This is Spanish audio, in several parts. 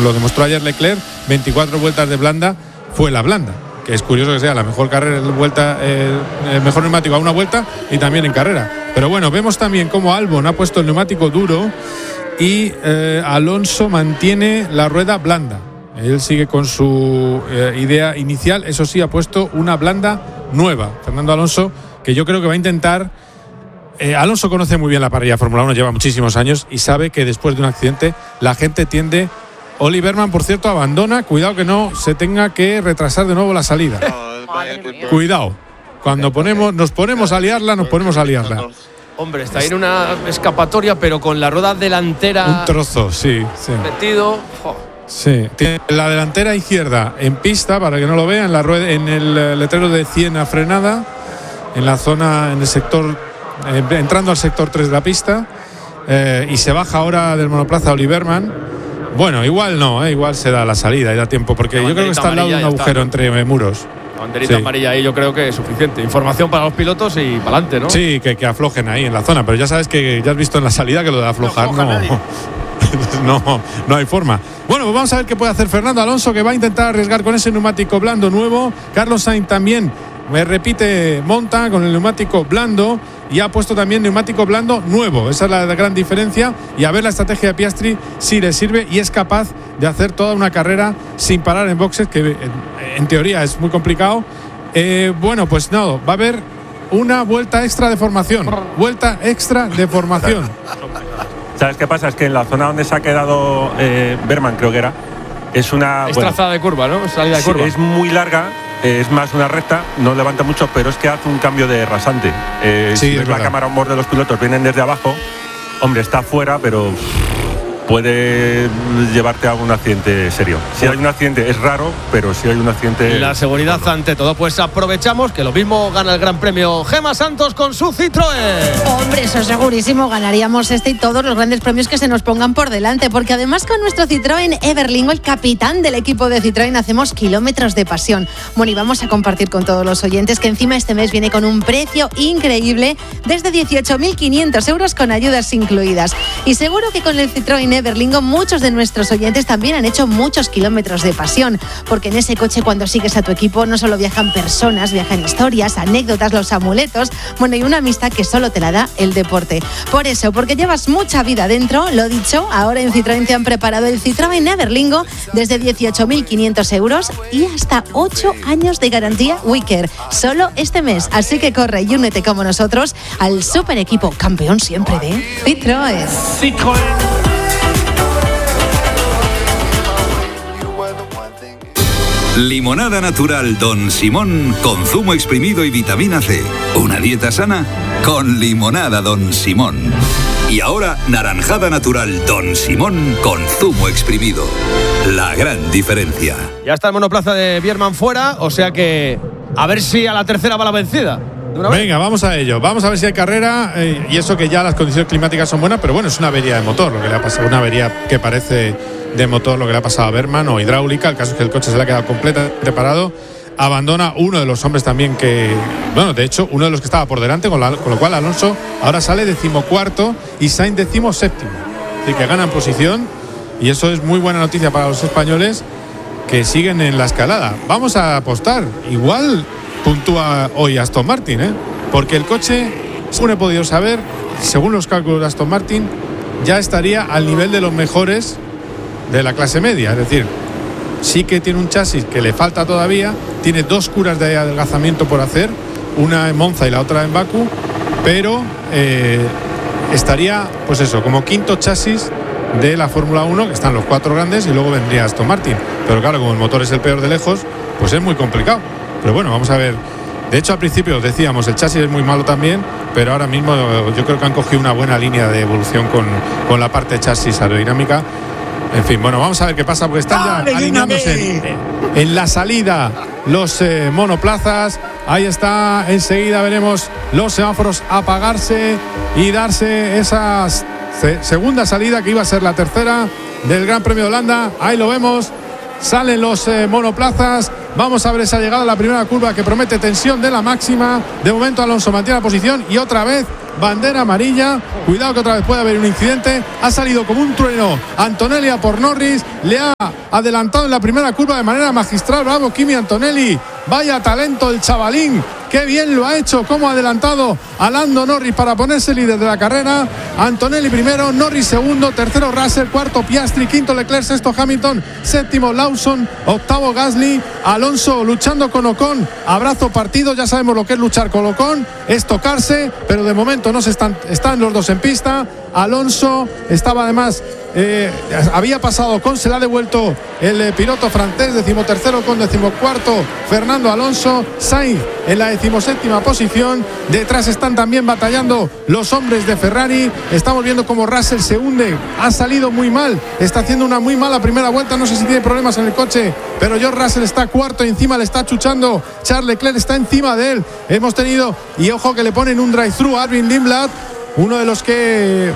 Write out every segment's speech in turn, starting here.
lo demostró ayer Leclerc, 24 vueltas de blanda fue la blanda, que es curioso que sea la mejor carrera vuelta, el mejor neumático a una vuelta y también en carrera. Pero bueno, vemos también cómo Albon ha puesto el neumático duro y Alonso mantiene la rueda blanda. Él sigue con su idea inicial, eso sí, ha puesto una blanda nueva. Fernando Alonso, que yo creo que va a intentar... Alonso conoce muy bien la parrilla de Fórmula 1, lleva muchísimos años y sabe que después de un accidente la gente tiende... Oli Berman, por cierto, abandona. Cuidado que no se tenga que retrasar de nuevo la salida. Cuidado. Cuando nos ponemos a liarla, nos ponemos a liarla. Hombre, está ahí en una escapatoria, pero con la rueda delantera... Un trozo, sí. Metido... Sí, tiene la delantera izquierda en pista, para que no lo vean, en el letrero de 100 a frenada, en la zona, en el sector, entrando al sector 3 de la pista, y se baja ahora del monoplaza Oli Berman. Bueno, igual no, igual se da la salida y da tiempo, porque yo creo que está al lado de un agujero entre muros. La banderita amarilla ahí yo creo que es suficiente. Información para los pilotos y para adelante, ¿no? Sí, que aflojen ahí en la zona, pero ya sabes que ya has visto en la salida que lo de aflojar no hay forma. Bueno, pues vamos a ver qué puede hacer Fernando Alonso, que va a intentar arriesgar con ese neumático blando nuevo. Carlos Sainz también, monta con el neumático blando y ha puesto también neumático blando nuevo. Esa es la gran diferencia, y a ver la estrategia de Piastri si le sirve y es capaz de hacer toda una carrera sin parar en boxes, que en teoría es muy complicado. Bueno, pues no, va a haber una vuelta extra de formación. ¿Sabes qué pasa? Es que en la zona donde se ha quedado Berman, creo que era, es una... Es trazada de curva, ¿no? Salida de curva. Es muy larga, es más una recta, no levanta mucho, pero es que hace un cambio de rasante. Si ves la cámara on board de los pilotos, vienen desde abajo. Hombre, está fuera, pero puede llevarte a un accidente serio. Si hay un accidente, es raro, pero si hay un accidente... La seguridad ante todo. Pues aprovechamos que lo mismo gana el Gran Premio Gemma Santos con su Citroën. Hombre, eso es segurísimo. Ganaríamos este y todos los grandes premios que se nos pongan por delante, porque además con nuestro Citroën Everlingo, el capitán del equipo de Citroën, hacemos kilómetros de pasión. Bueno, y vamos a compartir con todos los oyentes que encima este mes viene con un precio increíble, desde 18.500 euros con ayudas incluidas. Y seguro que con el Citroën Everlingo muchos de nuestros oyentes también han hecho muchos kilómetros de pasión, porque en ese coche, cuando sigues a tu equipo, no solo viajan personas, viajan historias, anécdotas, los amuletos, bueno, y una amistad que solo te la da el deporte. Por eso, porque llevas mucha vida dentro, lo dicho, ahora en Citroën te han preparado el Citroën Everlingo desde 18.500 euros y hasta 8 años de garantía Wicker, solo este mes. Así que corre y únete como nosotros al super equipo campeón siempre de Citroën. Limonada natural Don Simón con zumo exprimido y vitamina C. Una dieta sana con limonada Don Simón. Y ahora naranjada natural Don Simón con zumo exprimido. La gran diferencia. Ya está el monoplaza de Bierman fuera, o sea que a ver si a la tercera va la vencida. Venga, vamos a ello. Vamos a ver si hay carrera, y eso que ya las condiciones climáticas son buenas, pero bueno, es una avería de motor lo que le ha pasado, una avería que parece de motor lo que le ha pasado a Berman, o hidráulica. El caso es que el coche se le ha quedado completamente parado. Abandona uno de los hombres también de hecho, uno de los que estaba por delante, con lo cual Alonso ahora sale 14º y Sainz 17º. Así que ganan posición, y eso es muy buena noticia para los españoles, que siguen en la escalada. Vamos a apostar, igual puntúa hoy Aston Martin, porque el coche, según he podido saber, según los cálculos de Aston Martin, ya estaría al nivel de los mejores de la clase media. Es decir, sí que tiene un chasis que le falta todavía, tiene 2 curas de adelgazamiento por hacer, una en Monza y la otra en Bakú, pero estaría, pues eso, como 5º chasis de la Fórmula 1, que están los 4 grandes, y luego vendría Aston Martin. Pero claro, como el motor es el peor de lejos, pues es muy complicado. Pero bueno, vamos a ver. De hecho, al principio decíamos, el chasis es muy malo también, pero ahora mismo yo creo que han cogido una buena línea de evolución con la parte de chasis aerodinámica. En fin, bueno, vamos a ver qué pasa, porque están ya alineándose en la salida los monoplazas. Ahí está, enseguida veremos los semáforos apagarse y darse esa segunda salida, que iba a ser la tercera del Gran Premio de Holanda. Ahí lo vemos, salen los monoplazas. Vamos a ver esa llegada a la primera curva, que promete tensión de la máxima. De momento Alonso mantiene la posición, y otra vez bandera amarilla. Cuidado que otra vez puede haber un incidente. Ha salido como un trueno Antonelli a por Norris, le ha adelantado en la primera curva de manera magistral. Bravo Kimi Antonelli, vaya talento el chavalín, qué bien lo ha hecho, cómo ha adelantado a Lando Norris para ponerse líder de la carrera. Antonelli primero, Norris segundo, tercero Russell, cuarto Piastri, quinto Leclerc, sexto Hamilton, séptimo Lawson, octavo Gasly. Alonso luchando con Ocon, abrazo partido, ya sabemos lo que es luchar con Ocon, es tocarse, pero de momento no se están los dos en pista. Alonso estaba además, había pasado Ocon, se le ha devuelto el piloto francés, 13º con 14º Fernando Alonso. Sainz en la 17ª posición. Detrás están también batallando los hombres de Ferrari. Estamos viendo cómo Russell se hunde, ha salido muy mal, está haciendo una muy mala primera vuelta, no sé si tiene problemas en el coche, pero George Russell está cuarto y encima le está chuchando Charles Leclerc, está encima de él. Hemos tenido, y ojo que le ponen un drive-thru a Alvin Lindblad, uno de los que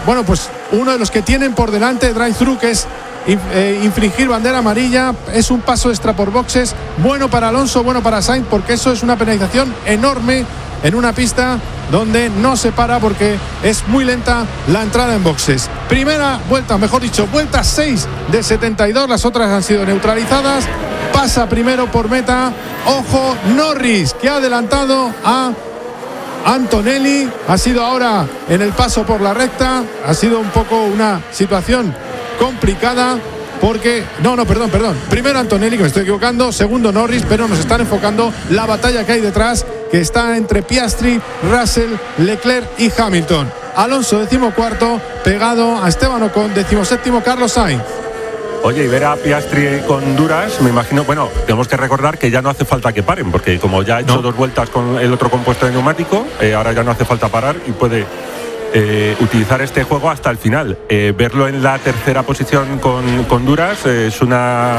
tienen por delante drive-thru, que es infringir bandera amarilla. Es un paso extra por boxes, bueno para Alonso, bueno para Sainz, porque eso es una penalización enorme en una pista donde no se para porque es muy lenta la entrada en boxes. Primera vuelta, mejor dicho, vuelta 6 de 72, las otras han sido neutralizadas. Pasa primero por meta, ojo, Norris, que ha adelantado a Antonelli. Ha sido ahora en el paso por la recta, ha sido un poco una situación complicada porque perdón, primero Antonelli, que me estoy equivocando, segundo Norris, pero nos están enfocando la batalla que hay detrás, que está entre Piastri, Russell, Leclerc y Hamilton. Alonso 14º, pegado a Esteban Ocon, 17º Carlos Sainz. Oye, y ver a Piastri con duras, me imagino, bueno, tenemos que recordar que ya no hace falta que paren, porque como ya ha hecho 2 vueltas con el otro compuesto de neumático, ahora ya no hace falta parar y puede utilizar este juego hasta el final. Verlo en la tercera posición con duras es una...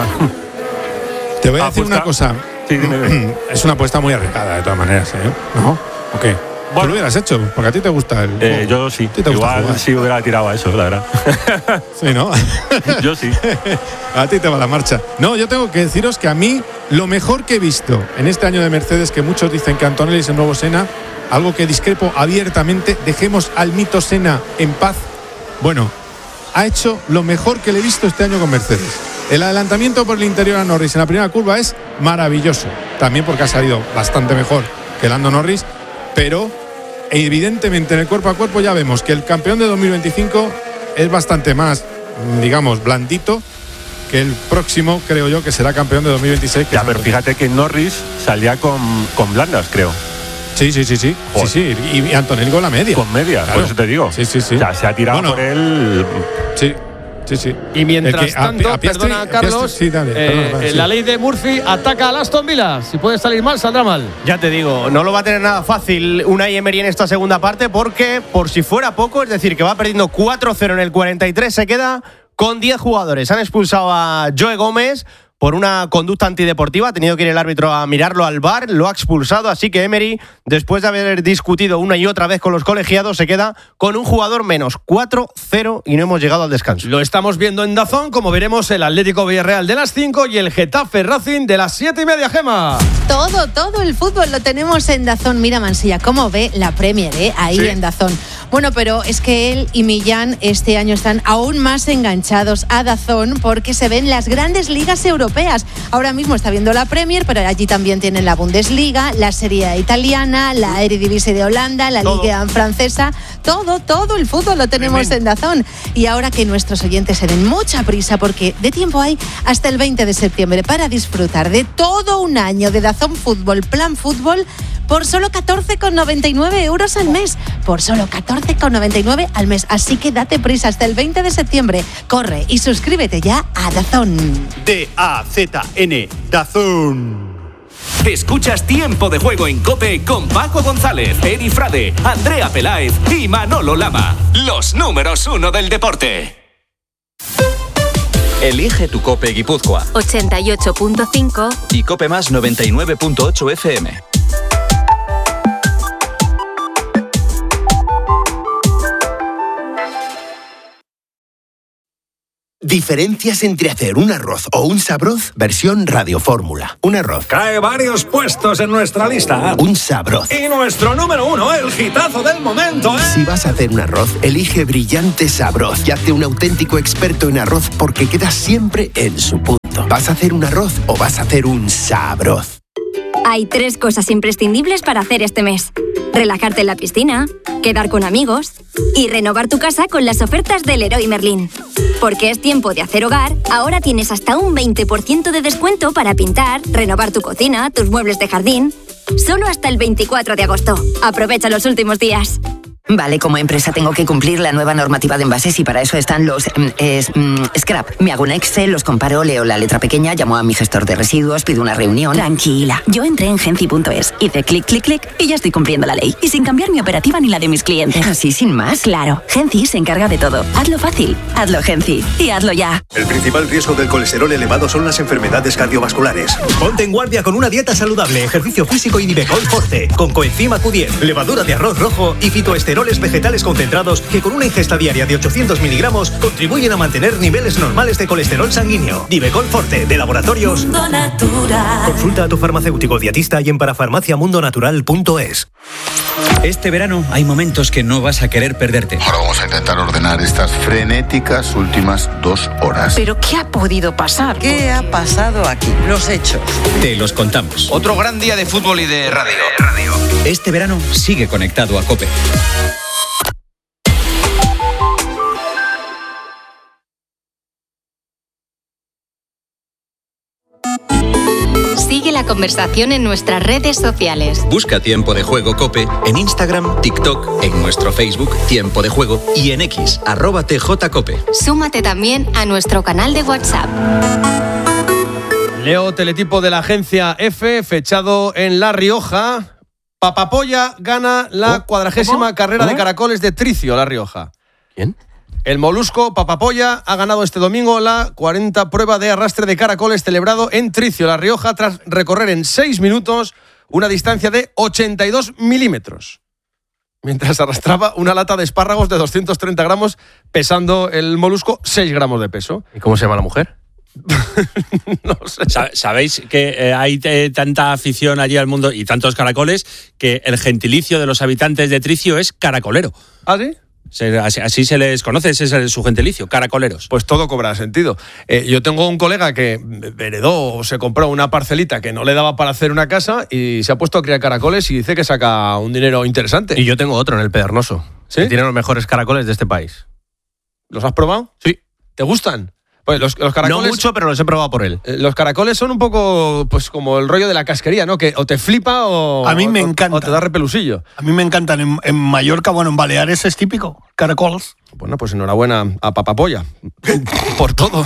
Te voy a decir una cosa. Sí, dime. Es una apuesta muy arriesgada de todas maneras, ¿no? ¿O qué? Bueno, ¿tú lo hubieras hecho? Porque a ti te gusta el juego. Yo sí. Igual sí hubiera tirado a eso, la verdad. Sí, ¿no? Yo sí. A ti te va la marcha. No, yo tengo que deciros que a mí lo mejor que he visto en este año de Mercedes, que muchos dicen que Antonelli es el nuevo Senna, algo que discrepo abiertamente, dejemos al mito Senna en paz. Bueno, ha hecho lo mejor que le he visto este año con Mercedes. El adelantamiento por el interior a Norris en la primera curva es maravilloso. También porque ha salido bastante mejor que Lando Norris, pero evidentemente en el cuerpo a cuerpo ya vemos que el campeón de 2025 es bastante más, digamos, blandito que el próximo, creo yo, que será campeón de 2026. Ya, pero fíjate que Norris salía con blandas, creo. Sí. Sí. Y Antonelli con la media. Con media, claro. Por eso te digo. Sí. O sea, se ha tirado por él. Sí. Y mientras tanto, perdona Carlos, la ley de Murphy ataca a Aston Villa. Si puede salir mal, saldrá mal. Ya te digo, no lo va a tener nada fácil Unai Emery en esta segunda parte, porque por si fuera poco, es decir, que va perdiendo 4-0 en el 43, se queda con 10 jugadores. Han expulsado a Joe Gómez por una conducta antideportiva, ha tenido que ir el árbitro a mirarlo al VAR, lo ha expulsado, así que Emery, después de haber discutido una y otra vez con los colegiados, se queda con un jugador menos, 4-0, y no hemos llegado al descanso. Lo estamos viendo en DAZN, como veremos el Atlético Villarreal de las 5 y el Getafe Racing de las 7:30, Gema. Todo el fútbol lo tenemos en DAZN. Mira, Mansilla, cómo ve la Premier, ahí sí, en DAZN. Bueno, pero es que él y Millán este año están aún más enganchados a DAZN porque se ven las grandes ligas europeas. Ahora mismo está viendo la Premier, pero allí también tienen la Bundesliga, la Serie A italiana, la Eredivisie de Holanda, la Liga francesa. Todo el fútbol lo tenemos en DAZN. Y ahora que nuestros oyentes se den mucha prisa, porque de tiempo hay hasta el 20 de septiembre para disfrutar de todo un año de DAZN Fútbol, Plan Fútbol, por solo 14,99 euros al mes. Por solo 14,99 al mes. Así que date prisa hasta el 20 de septiembre. Corre y suscríbete ya a DAZN. DAZN, DAZN. Escuchas Tiempo de Juego en COPE con Paco González, Eri Frade, Andrea Peláez y Manolo Lama. Los números 1 del deporte. Elige tu COPE Guipúzcoa 88.5 y COPE Más 99.8 FM. Diferencias entre hacer un arroz o un sabroz, versión radiofórmula. Un arroz. Cae varios puestos en nuestra lista. Un sabroz. Y nuestro número 1, el hitazo del momento, ¿eh? Si vas a hacer un arroz, elige Brillante Sabroz y hazte un auténtico experto en arroz porque quedas siempre en su punto. ¿Vas a hacer un arroz o vas a hacer un sabroz? Hay 3 cosas imprescindibles para hacer este mes: relajarte en la piscina, quedar con amigos y renovar tu casa con las ofertas del Leroy Merlin. Porque es tiempo de hacer hogar, ahora tienes hasta un 20% de descuento para pintar, renovar tu cocina, tus muebles de jardín. Solo hasta el 24 de agosto. Aprovecha los últimos días. Vale, como empresa tengo que cumplir la nueva normativa de envases y para eso están los scrap. Me hago un Excel, los comparo, leo la letra pequeña, llamo a mi gestor de residuos, pido una reunión. Tranquila, yo entré en Genci.es, hice clic, clic, clic y ya estoy cumpliendo la ley. Y sin cambiar mi operativa ni la de mis clientes. ¿Así sin más? Claro, Genci se encarga de todo. Hazlo fácil, hazlo Genci y hazlo ya. El principal riesgo del colesterol elevado son las enfermedades cardiovasculares. Ponte en guardia con una dieta saludable, ejercicio físico y Nivecol Forte, con coenzima Q10, levadura de arroz rojo y fitoesteroles vegetales concentrados que con una ingesta diaria de 800 miligramos contribuyen a mantener niveles normales de colesterol sanguíneo. Nivecol Forte, de Laboratorios Mundo Natural. Consulta a tu farmacéutico dietista y en parafarmaciamundonatural.es. Este verano hay momentos que no vas a querer perderte. Ahora vamos a intentar ordenar estas frenéticas últimas 2 horas. ¿Pero qué ha podido pasar? ¿Qué ha pasado aquí? Los hechos. Te los contamos. Otro gran día de fútbol y de radio. Este verano sigue conectado a COPE. Sigue la conversación en nuestras redes sociales. Busca Tiempo de Juego COPE en Instagram, TikTok, en nuestro Facebook Tiempo de Juego y en X, @TJCOPE. Súmate también a nuestro canal de WhatsApp. Leo teletipo de la agencia F, fechado en La Rioja. Papapolla gana la 40ª carrera de caracoles de Tricio, La Rioja. ¿Quién? El molusco Papapolla ha ganado este domingo la 40 prueba de arrastre de caracoles celebrado en Tricio, La Rioja, tras recorrer en 6 minutos una distancia de 82 milímetros. Mientras arrastraba una lata de espárragos de 230 gramos, pesando el molusco 6 gramos de peso. ¿Y cómo se llama la mujer? No sé. ¿Sabéis que hay tanta afición allí al mundo y tantos caracoles que el gentilicio de los habitantes de Tricio es caracolero? ¿Ah, sí? Así se les conoce, ese es su gentilicio, caracoleros. Pues todo cobra sentido. Yo tengo un colega que heredó o se compró una parcelita que no le daba para hacer una casa y se ha puesto a criar caracoles y dice que saca un dinero interesante. Y yo tengo otro en el Pedregoso. ¿Sí? Que tiene los mejores caracoles de este país. ¿Los has probado? Sí. ¿Te gustan? Pues los caracoles, no mucho, pero los he probado por él. Los caracoles son un poco pues como el rollo de la casquería, ¿no? Que o te flipa o a mí me encanta. O te da repelusillo. A mí me encantan. En Mallorca, bueno, en Baleares es típico. Caracoles. Bueno, pues enhorabuena a Papapolla. Por todo.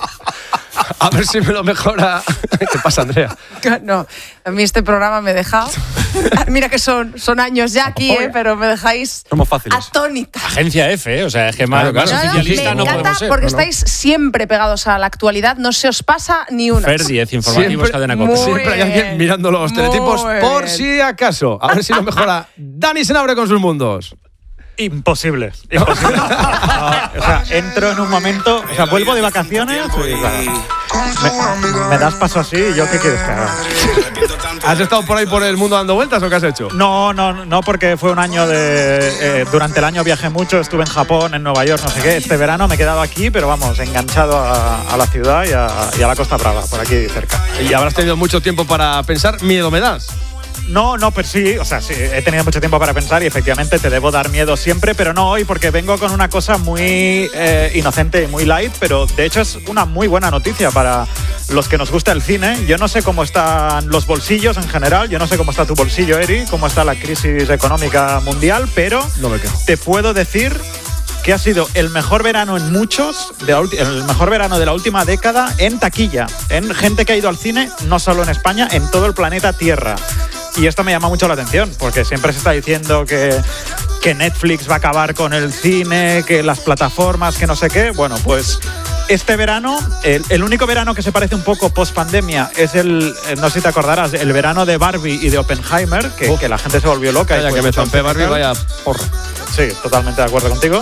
A ver si me lo mejora. ¿Qué pasa, Andrea? No, a mí este programa me deja... Mira que son años ya aquí, pero me dejáis atónita. Agencia F, o sea, es que más oficialista no podemos ser. Porque estáis siempre pegados a la actualidad, no se os pasa ni una. Fer 10 informativos, Cadena COPE. Siempre hay alguien mirando los teletipos por si acaso. A ver si lo mejora Dani Senabre con sus mundos. Imposible. No, o sea, entro en un momento, o sea, vuelvo de vacaciones y claro, me das paso así y yo qué quieres que haga. ¿Has estado por ahí por el mundo dando vueltas o qué has hecho? No, porque fue un año durante el año viajé mucho, estuve en Japón, en Nueva York, no sé qué. Este verano me he quedado aquí, pero vamos, enganchado a la ciudad y a la Costa Brava, por aquí cerca. ¿Y habrás tenido mucho tiempo para pensar? ¿Miedo me das? No, pero sí, o sea, sí, he tenido mucho tiempo para pensar y efectivamente te debo dar miedo siempre, pero no hoy porque vengo con una cosa muy inocente y muy light, pero de hecho es una muy buena noticia para los que nos gusta el cine. Yo no sé cómo están los bolsillos en general, yo no sé cómo está tu bolsillo, Eri, cómo está la crisis económica mundial, pero no me quejo. Te puedo decir que ha sido el mejor verano en muchos, el mejor verano de la última década en taquilla, en gente que ha ido al cine, no solo en España, en todo el planeta Tierra. Y esto me llama mucho la atención, porque siempre se está diciendo que Netflix va a acabar con el cine, que las plataformas, que no sé qué. Bueno, pues Este verano, el único verano que se parece un poco post-pandemia es no sé si te acordarás, el verano de Barbie y de Oppenheimer, que la gente se volvió loca. Vaya, que me zampé Barbie, vaya porra. Sí, totalmente de acuerdo contigo.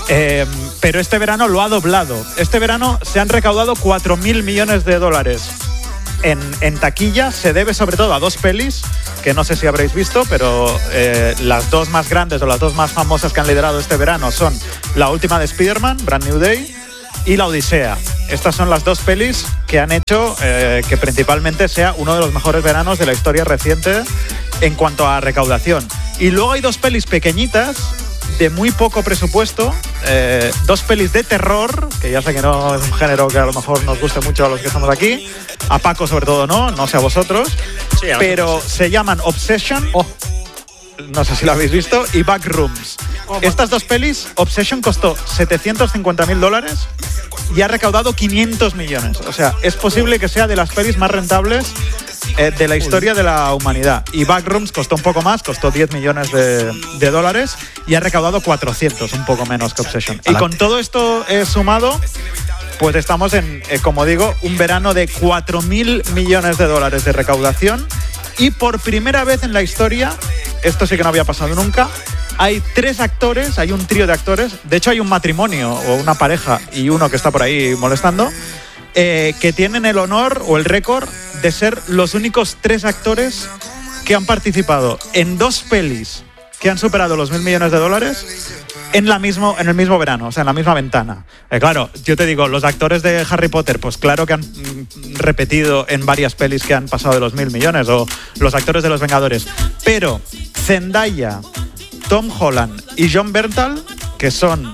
Pero este verano lo ha doblado. Este verano se han recaudado 4.000 millones de dólares en taquilla. Se debe sobre todo a dos pelis que no sé si habréis visto, pero las dos más grandes o las dos más famosas que han liderado este verano son la última de Spider-Man, Brand New Day, y La Odisea. Estas son las dos pelis que han hecho que principalmente sea uno de los mejores veranos de la historia reciente en cuanto a recaudación. Y luego hay dos pelis pequeñitas de muy poco presupuesto, dos pelis de terror, que ya sé que no es un género que a lo mejor nos guste mucho a los que estamos aquí, a Paco sobre todo no sé a vosotros, sí, pero se llaman Obsession, no sé si lo habéis visto, y Backrooms. Estas dos pelis, Obsession costó $750.000 y ha recaudado 500 millones. O sea, es posible que sea de las pelis más rentables de la historia de la humanidad. Y Backrooms costó un poco más, costó 10 millones de dólares y ha recaudado 400, un poco menos que Obsession. Y con todo esto sumado, pues estamos en, como digo, un verano de 4.000 millones de dólares de recaudación. Y por primera vez en la historia, esto sí que no había pasado nunca, hay tres actores, hay un trío de actores, de hecho hay un matrimonio o una pareja y uno que está por ahí molestando, que tienen el honor o el récord de ser los únicos tres actores que han participado en dos pelis que han superado los 1.000 millones de dólares en el mismo verano, o sea, en la misma ventana. Claro, yo te digo, los actores de Harry Potter, pues claro que han repetido en varias pelis que han pasado de los 1.000 millones, o los actores de Los Vengadores. Pero Zendaya, Tom Holland y Jon Bernthal, que son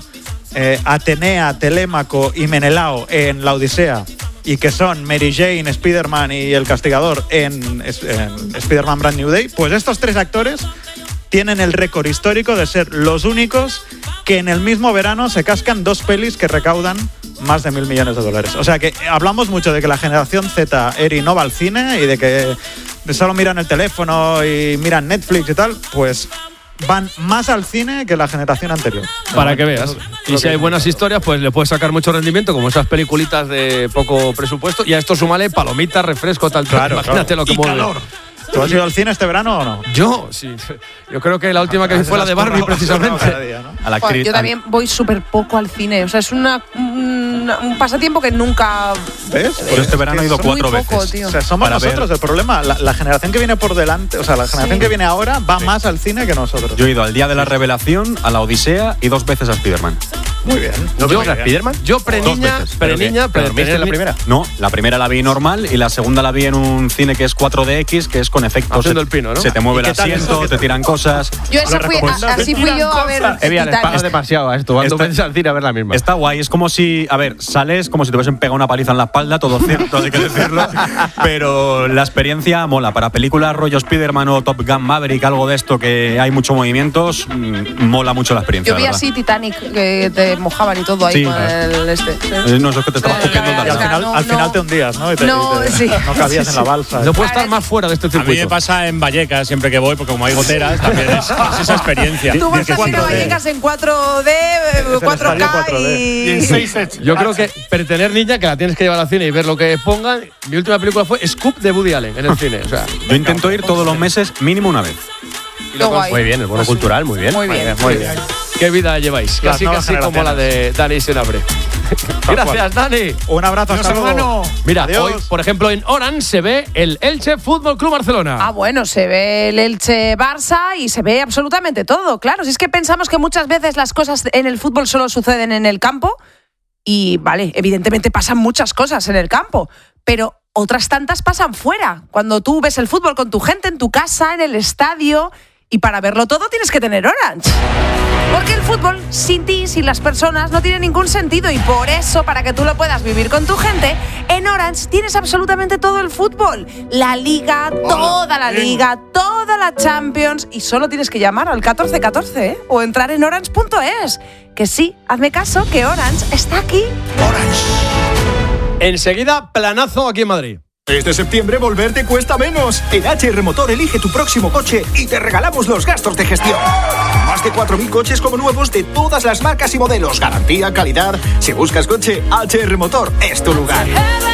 Atenea, Telémaco y Menelao en La Odisea, y que son Mary Jane, Spider-Man y El Castigador en Spider-Man Brand New Day, pues estos tres actores tienen el récord histórico de ser los únicos que en el mismo verano se cascan dos pelis que recaudan más de 1.000 millones de dólares. O sea que hablamos mucho de que la generación Z, Eri, no va al cine y de que solo miran el teléfono y miran Netflix y tal, pues van más al cine que la generación anterior. Para que veas. Y si hay buenas historias, pues le puedes sacar mucho rendimiento, como esas peliculitas de poco presupuesto. Y a esto súmale palomitas, refresco, tal. Claro, imagínate lo que mueve. Calor. ¿Tú has ido al cine este verano o no? Yo, sí. Yo creo que la última que vi fue la de Barbie, precisamente. Día, ¿no? A la actriz, yo también voy súper poco al cine. O sea, es un pasatiempo que nunca... ¿Ves? Por este verano he ido 4 veces. Poco, tío. O sea, somos nosotros el problema. La generación que viene por delante, o sea, la generación que viene ahora va más al cine que nosotros. Yo he ido al Día de la Revelación, a La Odisea y 2 veces a Spider-Man. Muy bien. ¿Yo a Spider-Man? Yo pre-niña, ¿dormiste la primera? No, la primera la vi normal y la segunda la vi en un cine que es 4DX, que es con efectos. Haciendo el pino, ¿no? Se te mueve el asiento, te tiran cosas. Yo así fui yo a ver les pagas demasiado a esto. Cuando ves al cine a ver la misma. Está guay, es como si, a ver, sales como si te hubiesen pegado una paliza en la espalda, todo cierto, hay que decirlo. Pero la experiencia mola. Para películas rollo Spider-Man o Top Gun Maverick, algo de esto que hay muchos movimientos, mola mucho la experiencia. Yo vi así Titanic, que te mojaban y todo ahí sí, con el este. No, eso es que te estabas cogiendo al final te hundías, ¿no? No cabías en la balsa. No puedes estar más fuera de este circuito. A mí me pasa en Vallecas, siempre que voy, porque como hay goteras, también es esa experiencia. Tú vas a ir a Vallecas en 4D, 4K y en 6 Yo creo que tener niña, que la tienes que llevar al cine y ver lo que pongan. Mi última película fue Scoop de Woody Allen en el cine. O sea, yo intento ir todos los meses mínimo una vez. Muy bien, el bono cultural, muy bien. Muy bien. ¿Qué vida lleváis? Casi como la de Dani Senabre. Gracias, Dani. Un abrazo, hasta luego. Mira, hoy, por ejemplo, en Orange se ve el Elche Fútbol Club Barcelona. Ah, bueno, se ve el Elche Barça y se ve absolutamente todo, claro. Si es que pensamos que muchas veces las cosas en el fútbol solo suceden en el campo y, vale, evidentemente pasan muchas cosas en el campo, pero otras tantas pasan fuera. Cuando tú ves el fútbol con tu gente, en tu casa, en el estadio, y para verlo todo tienes que tener Orange. Porque el fútbol, sin ti, sin las personas, no tiene ningún sentido. Y por eso, para que tú lo puedas vivir con tu gente, en Orange tienes absolutamente todo el fútbol. La Liga, toda la Liga, toda la Champions. Y solo tienes que llamar al 1414, ¿eh? O entrar en orange.es. Que sí, hazme caso, que Orange está aquí. Orange. Enseguida, planazo aquí en Madrid. Este septiembre volver te cuesta menos. En HR Motor elige tu próximo coche y te regalamos los gastos de gestión. Más de 4.000 coches como nuevos de todas las marcas y modelos. Garantía, calidad. Si buscas coche, HR Motor es tu lugar.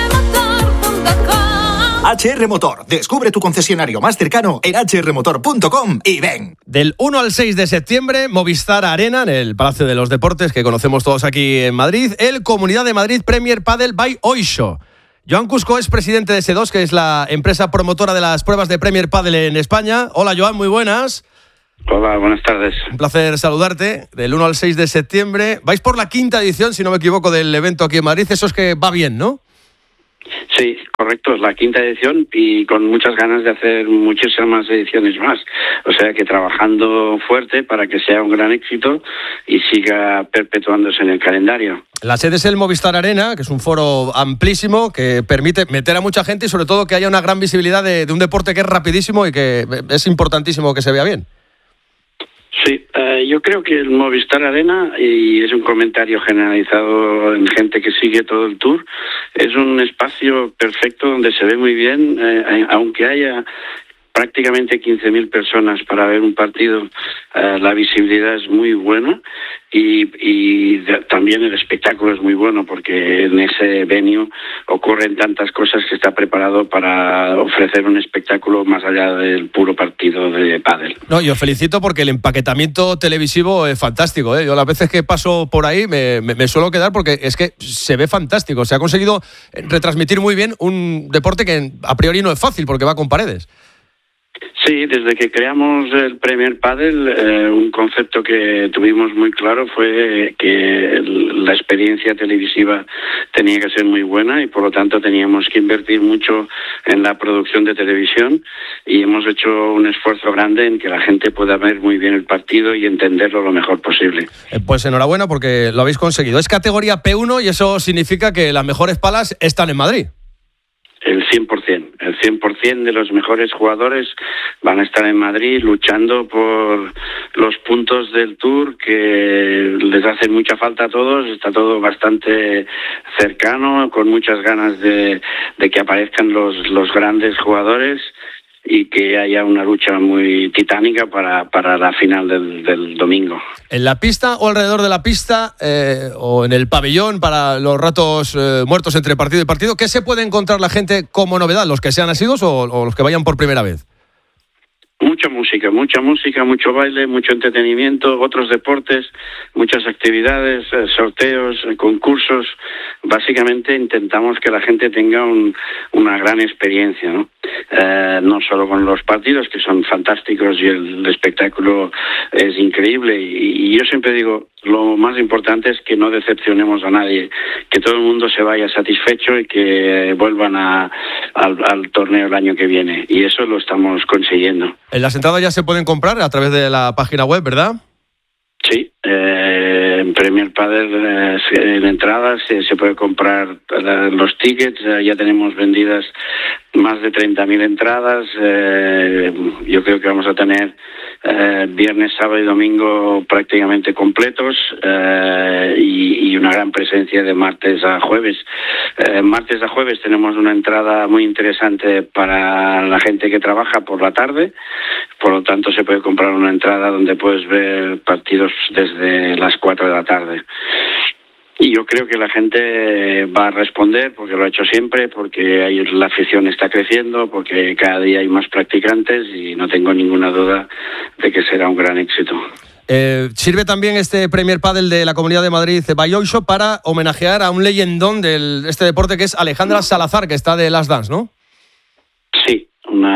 HR Motor. Descubre tu concesionario más cercano en hrmotor.com y ven. Del 1 al 6 de septiembre, Movistar Arena, en el Palacio de los Deportes, que conocemos todos aquí en Madrid, el Comunidad de Madrid Premier Padel by Oisho. Joan Cusco es presidente de S2, que es la empresa promotora de las pruebas de Premier Padel en España. Hola, Joan, muy buenas. Hola, buenas tardes. Un placer saludarte. Del 1 al 6 de septiembre. Vais por la 5ª edición, si no me equivoco, del evento aquí en Madrid. Eso es que va bien, ¿no? Sí, correcto, es la 5ª edición y con muchas ganas de hacer muchísimas ediciones más. O sea que trabajando fuerte para que sea un gran éxito y siga perpetuándose en el calendario. La sede es el Movistar Arena, que es un foro amplísimo que permite meter a mucha gente y sobre todo que haya una gran visibilidad de un deporte que es rapidísimo y que es importantísimo que se vea bien. Sí, yo creo que el Movistar Arena, y es un comentario generalizado en gente que sigue todo el tour, es un espacio perfecto donde se ve muy bien, aunque haya prácticamente 15.000 personas para ver un partido, la visibilidad es muy buena y también el espectáculo es muy bueno porque en ese venue ocurren tantas cosas que está preparado para ofrecer un espectáculo más allá del puro partido de pádel. No, yo felicito porque el empaquetamiento televisivo es fantástico, ¿eh? Yo las veces que paso por ahí me suelo quedar porque es que se ve fantástico. Se ha conseguido retransmitir muy bien un deporte que a priori no es fácil porque va con paredes. Sí, desde que creamos el Premier Padel, un concepto que tuvimos muy claro fue que la experiencia televisiva tenía que ser muy buena y por lo tanto teníamos que invertir mucho en la producción de televisión y hemos hecho un esfuerzo grande en que la gente pueda ver muy bien el partido y entenderlo lo mejor posible. Pues enhorabuena porque lo habéis conseguido. Es categoría P1 y eso significa que las mejores palas están en Madrid. El 100% de los mejores jugadores van a estar en Madrid luchando por los puntos del Tour que les hacen mucha falta a todos. Está todo bastante cercano, con muchas ganas de que aparezcan los grandes jugadores y que haya una lucha muy titánica para la final del domingo. ¿En la pista o alrededor de la pista o en el pabellón para los ratos muertos entre partido y partido? ¿Qué se puede encontrar la gente como novedad? ¿Los que sean asiduos o los que vayan por primera vez? Mucha música, mucho baile, mucho entretenimiento, otros deportes, muchas actividades, sorteos, concursos. Básicamente intentamos que la gente tenga una gran experiencia, ¿no? No solo con los partidos, que son fantásticos y el espectáculo es increíble. Y yo siempre digo, lo más importante es que no decepcionemos a nadie, que todo el mundo se vaya satisfecho y que vuelvan al torneo el año que viene. Y eso lo estamos consiguiendo. Las entradas ya se pueden comprar a través de la página web, ¿verdad? Sí, en Premier Padel en entradas se puede comprar los tickets, ya tenemos vendidas más de 30.000 entradas, yo creo que vamos a tener viernes, sábado y domingo prácticamente completos y una gran presencia de martes a jueves. Martes a jueves tenemos una entrada muy interesante para la gente que trabaja por la tarde, por lo tanto se puede comprar una entrada donde puedes ver partidos desde las 4 de la tarde. Y yo creo que la gente va a responder porque lo ha hecho siempre, porque la afición está creciendo, porque cada día hay más practicantes y no tengo ninguna duda de que será un gran éxito. Sirve también este Premier Padel de la Comunidad de Madrid by Oisho para homenajear a un leyendón de este deporte que es Alejandra Salazar, que está de Last Dance, ¿no? Sí,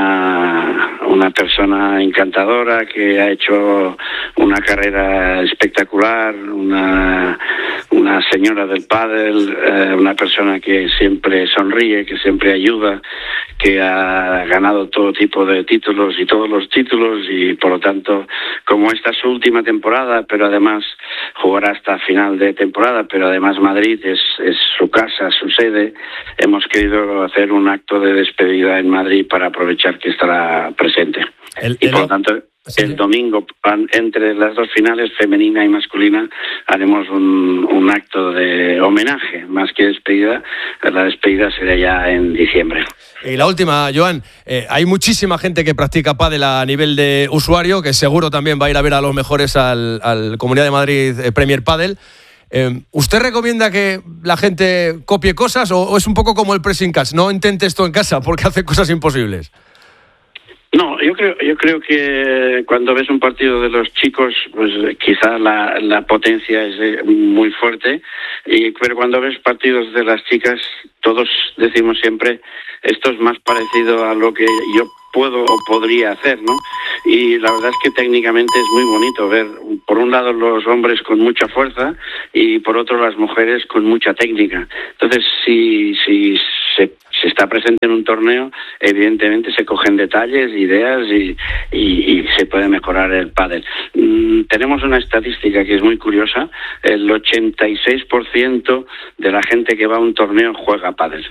una persona encantadora que ha hecho una carrera espectacular, una señora del pádel, una persona que siempre sonríe, que siempre ayuda, que ha ganado todo tipo de títulos y todos los títulos y por lo tanto, como esta es su última temporada, pero además jugará hasta final de temporada, pero además Madrid es su casa, su sede, hemos querido hacer un acto de despedida en Madrid para aprovechar que estará presente. Y por lo tanto El domingo, entre las dos finales, femenina y masculina, haremos un acto de homenaje, más que despedida. La despedida será ya en diciembre. Y la última, Joan, hay muchísima gente que practica pádel a nivel de usuario, que seguro también va a ir a ver a los mejores al Comunidad de Madrid Premier Padel. ¿Usted recomienda que la gente copie cosas o es un poco como el pressing catch? No intente esto en casa porque hace cosas imposibles. No, yo creo que cuando ves un partido de los chicos, pues quizá la potencia es muy fuerte, pero cuando ves partidos de las chicas, todos decimos siempre, esto es más parecido a lo que yo puedo o podría hacer, ¿no? Y la verdad es que técnicamente es muy bonito ver, por un lado, los hombres con mucha fuerza y por otro las mujeres con mucha técnica. Entonces, si se está presente en un torneo, evidentemente se cogen detalles, ideas y se puede mejorar el pádel. Tenemos una estadística que es muy curiosa, el 86% de la gente que va a un torneo juega pádel.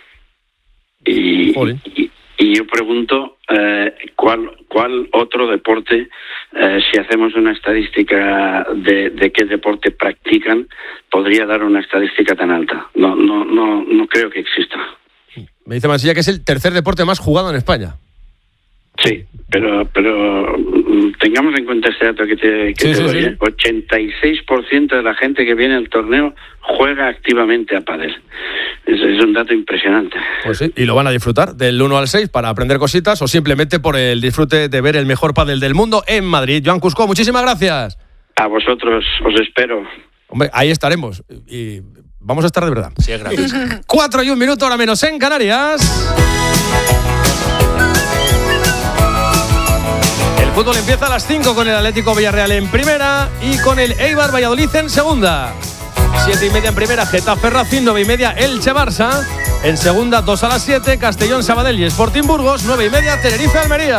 Y yo pregunto, ¿cuál otro deporte, si hacemos una estadística de qué deporte practican, podría dar una estadística tan alta? No creo que exista. Me dice Mansilla que es el tercer deporte más jugado en España. Sí, pero tengamos en cuenta este dato que te doy. 86% de la gente que viene al torneo juega activamente a pádel. Es un dato impresionante. Pues sí, y lo van a disfrutar del 1 al 6 para aprender cositas o simplemente por el disfrute de ver el mejor pádel del mundo en Madrid. Joan Cusco, muchísimas gracias. A vosotros, os espero. Hombre, ahí estaremos. Y vamos a estar de verdad. Sí, es gratis. 4 y 1 minuto, ahora menos en Canarias. El fútbol empieza a las 5 con el Atlético Villarreal en primera y con el Eibar Valladolid en segunda. 7:30 en primera, Getafe Racing, 9:30 Elche Barça. En segunda, 2 a las 7, Castellón Sabadell y Sporting Burgos, 9:30 Tenerife Almería.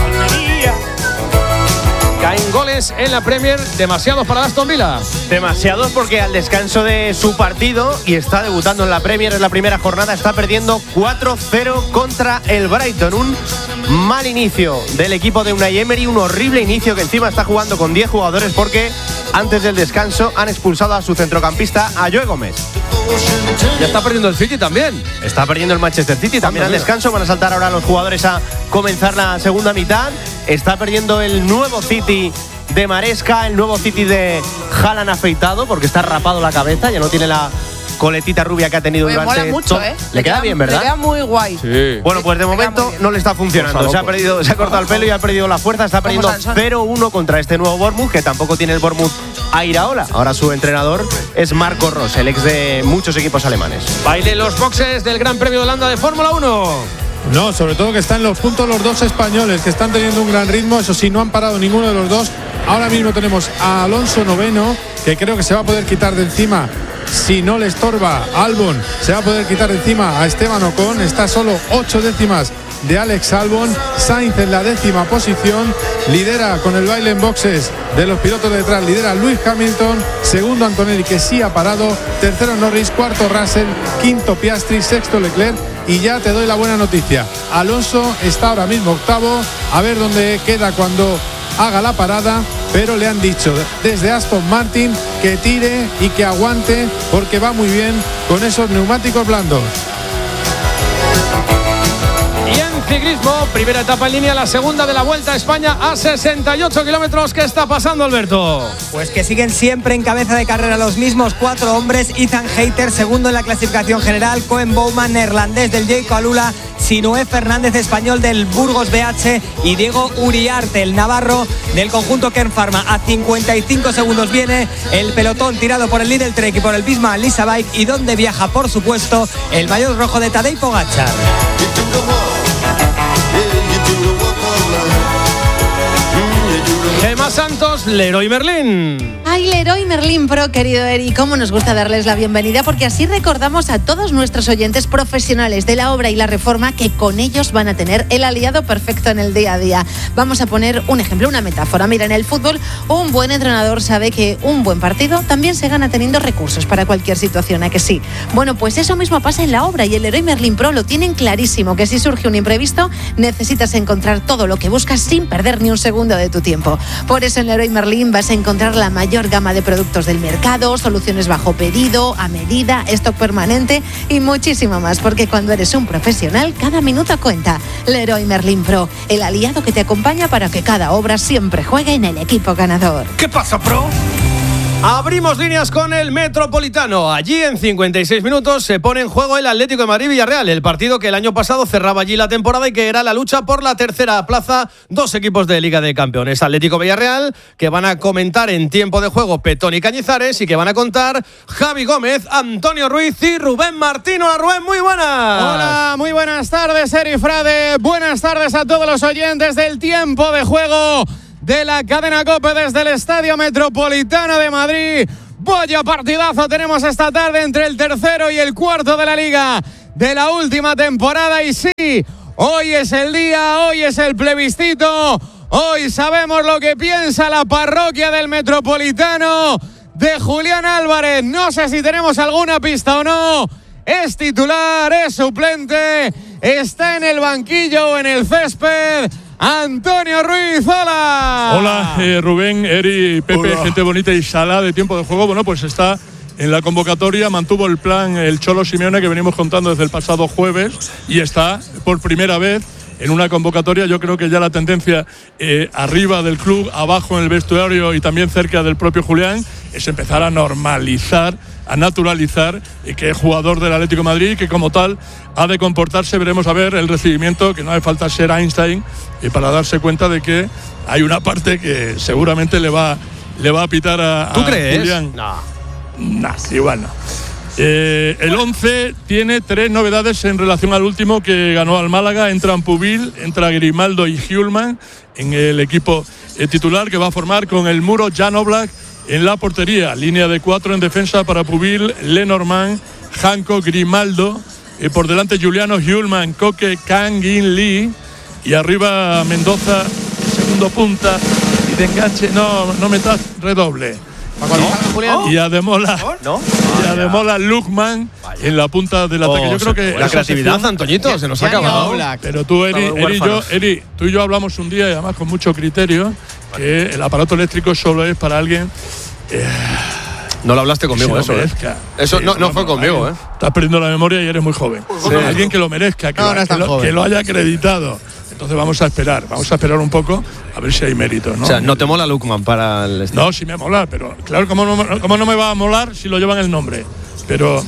Caen goles en la Premier, demasiados para Aston Villa. Demasiados porque al descanso de su partido, y está debutando en la Premier en la primera jornada, está perdiendo 4-0 contra el Brighton. Un mal inicio del equipo de Unai Emery, un horrible inicio que encima está jugando con 10 jugadores porque antes del descanso han expulsado a su centrocampista, a Joe Gómez. Ya está perdiendo el City también. Está perdiendo el Manchester City también al descanso. Van a saltar ahora los jugadores a comenzar la segunda mitad. Está perdiendo el nuevo City de Maresca, el nuevo City de Haaland afeitado porque está rapado la cabeza, ya no tiene la coletita rubia que ha tenido durante. Mola mucho, Le queda bien, ¿verdad? Le queda muy guay. Sí. Bueno, pues de momento no le está funcionando. Se ha cortado el pelo y ha perdido la fuerza. Está perdiendo 0-1 contra este nuevo Bournemouth, que tampoco tiene el Bournemouth a Iraola. Ahora su entrenador es Marco Ros, el ex de muchos equipos alemanes. Baile los boxes del Gran Premio de Holanda de Fórmula 1. No, sobre todo que están en los puntos los dos españoles, que están teniendo un gran ritmo. Eso sí, no han parado ninguno de los dos. Ahora mismo tenemos a Alonso noveno, que creo que se va a poder quitar de encima, si no le estorba Albon, se va a poder quitar de encima a Esteban Ocon. Está solo 8 décimas de Alex Albon. Sainz en la 10ª posición, lidera con el baile en boxes de los pilotos de detrás, lidera Lewis Hamilton, segundo Antonelli, que sí ha parado, tercero Norris, cuarto Russell, quinto Piastri, sexto Leclerc. Y ya te doy la buena noticia, Alonso está ahora mismo octavo, a ver dónde queda cuando haga la parada, pero le han dicho desde Aston Martin que tire y que aguante porque va muy bien con esos neumáticos blandos. Y en ciclismo, primera etapa en línea, la segunda de la Vuelta a España a 68 kilómetros. ¿Qué está pasando, Alberto? Pues que siguen siempre en cabeza de carrera los mismos 4 hombres. Ethan Hayter, segundo en la clasificación general. Koen Bouwman, neerlandés del Jayco Alula. Sinué Fernández, español del Burgos BH. Y Diego Uriarte, el navarro del conjunto Kern Pharma. A 55 segundos viene el pelotón tirado por el Lidl Trek y por el Visma Lisa Bike. Y donde viaja, por supuesto, el maillot rojo de Tadej Pogačar. Gemma Santos, Leroy Merlin. Ay, Leroy Merlin Pro, querido Eri, cómo nos gusta darles la bienvenida, porque así recordamos a todos nuestros oyentes profesionales de la obra y la reforma que con ellos van a tener el aliado perfecto en el día a día. Vamos a poner un ejemplo, una metáfora. Mira, en el fútbol, un buen entrenador sabe que un buen partido también se gana teniendo recursos para cualquier situación, ¿a que sí? Bueno, pues eso mismo pasa en la obra y el Leroy Merlin Pro lo tienen clarísimo, que si surge un imprevisto, necesitas encontrar todo lo que buscas sin perder ni un segundo de tu tiempo. Por eso en Leroy Merlin vas a encontrar la mayor gama de productos del mercado, soluciones bajo pedido, a medida, stock permanente y muchísimo más, porque cuando eres un profesional, cada minuto cuenta. Leroy Merlin Pro, el aliado que te acompaña para que cada obra siempre juegue en el equipo ganador. ¿Qué pasa, Pro? Abrimos líneas con el Metropolitano. Allí en 56 minutos se pone en juego el Atlético de Madrid-Villarreal, el partido que el año pasado cerraba allí la temporada y que era la lucha por la tercera plaza. Dos equipos de Liga de Campeones, Atlético-Villarreal, que van a comentar en tiempo de juego Petón y Cañizares, y que van a contar Javi Gómez, Antonio Ruiz y Rubén Martín. Hola Rubén, muy buenas. Hola, muy buenas tardes, Eri Frade. Buenas tardes a todos los oyentes del tiempo de juego de la cadena COPE desde el Estadio Metropolitano de Madrid. Vaya partidazo tenemos esta tarde entre el tercero y el cuarto de la Liga de la última temporada. Y sí, hoy es el día, hoy es el plebiscito, hoy sabemos lo que piensa la parroquia del Metropolitano de Julián Álvarez. No sé si tenemos alguna pista o no. Es titular, es suplente, está en el banquillo o en el césped. Antonio Ruiz, hola. Hola, Rubén, Eri, Pepe, hola. Gente bonita y Sala de tiempo de juego. Bueno, pues está en la convocatoria, mantuvo el plan el Cholo Simeone que venimos contando desde el pasado jueves y está por primera vez en una convocatoria. Yo creo que ya la tendencia arriba del club, abajo en el vestuario y también cerca del propio Julián es empezar a normalizar, a naturalizar que es jugador del Atlético de Madrid y que como tal ha de comportarse. Veremos a ver el recibimiento, que no hace falta ser Einstein para darse cuenta de que hay una parte que seguramente le va a pitar a ¿Tú crees? Julián. No, igual no. El 11 tiene 3 novedades en relación al último que ganó al Málaga. Entran Pubil, entra Grimaldo y Hjulman en el equipo titular, que va a formar con el muro Jan Oblak en la portería. Línea de 4 en defensa para Pubil, Lenormand, Janko, Grimaldo. Por delante Juliano, Hjulman, Koke, Kang In Lee. Y arriba Mendoza, segundo punta. Y de enganche, no metas redoble. ¿No? Y Ademola, Lukman en la punta del ataque. Yo creo que la creatividad, Antoñito, se nos ha acabado. Pero tú, Eri, tú y yo hablamos un día, y además con mucho criterio, que el aparato eléctrico solo es para alguien. No lo hablaste conmigo, eso. Eso no fue conmigo, Estás perdiendo la memoria y eres muy joven. Sí. Alguien que lo merezca, que lo haya acreditado. Entonces vamos a esperar un poco a ver si hay mérito, ¿no? O sea, ¿no te mola Lukman para el No, sí me mola, pero claro, ¿cómo no me va a molar si lo llevan el nombre? Pero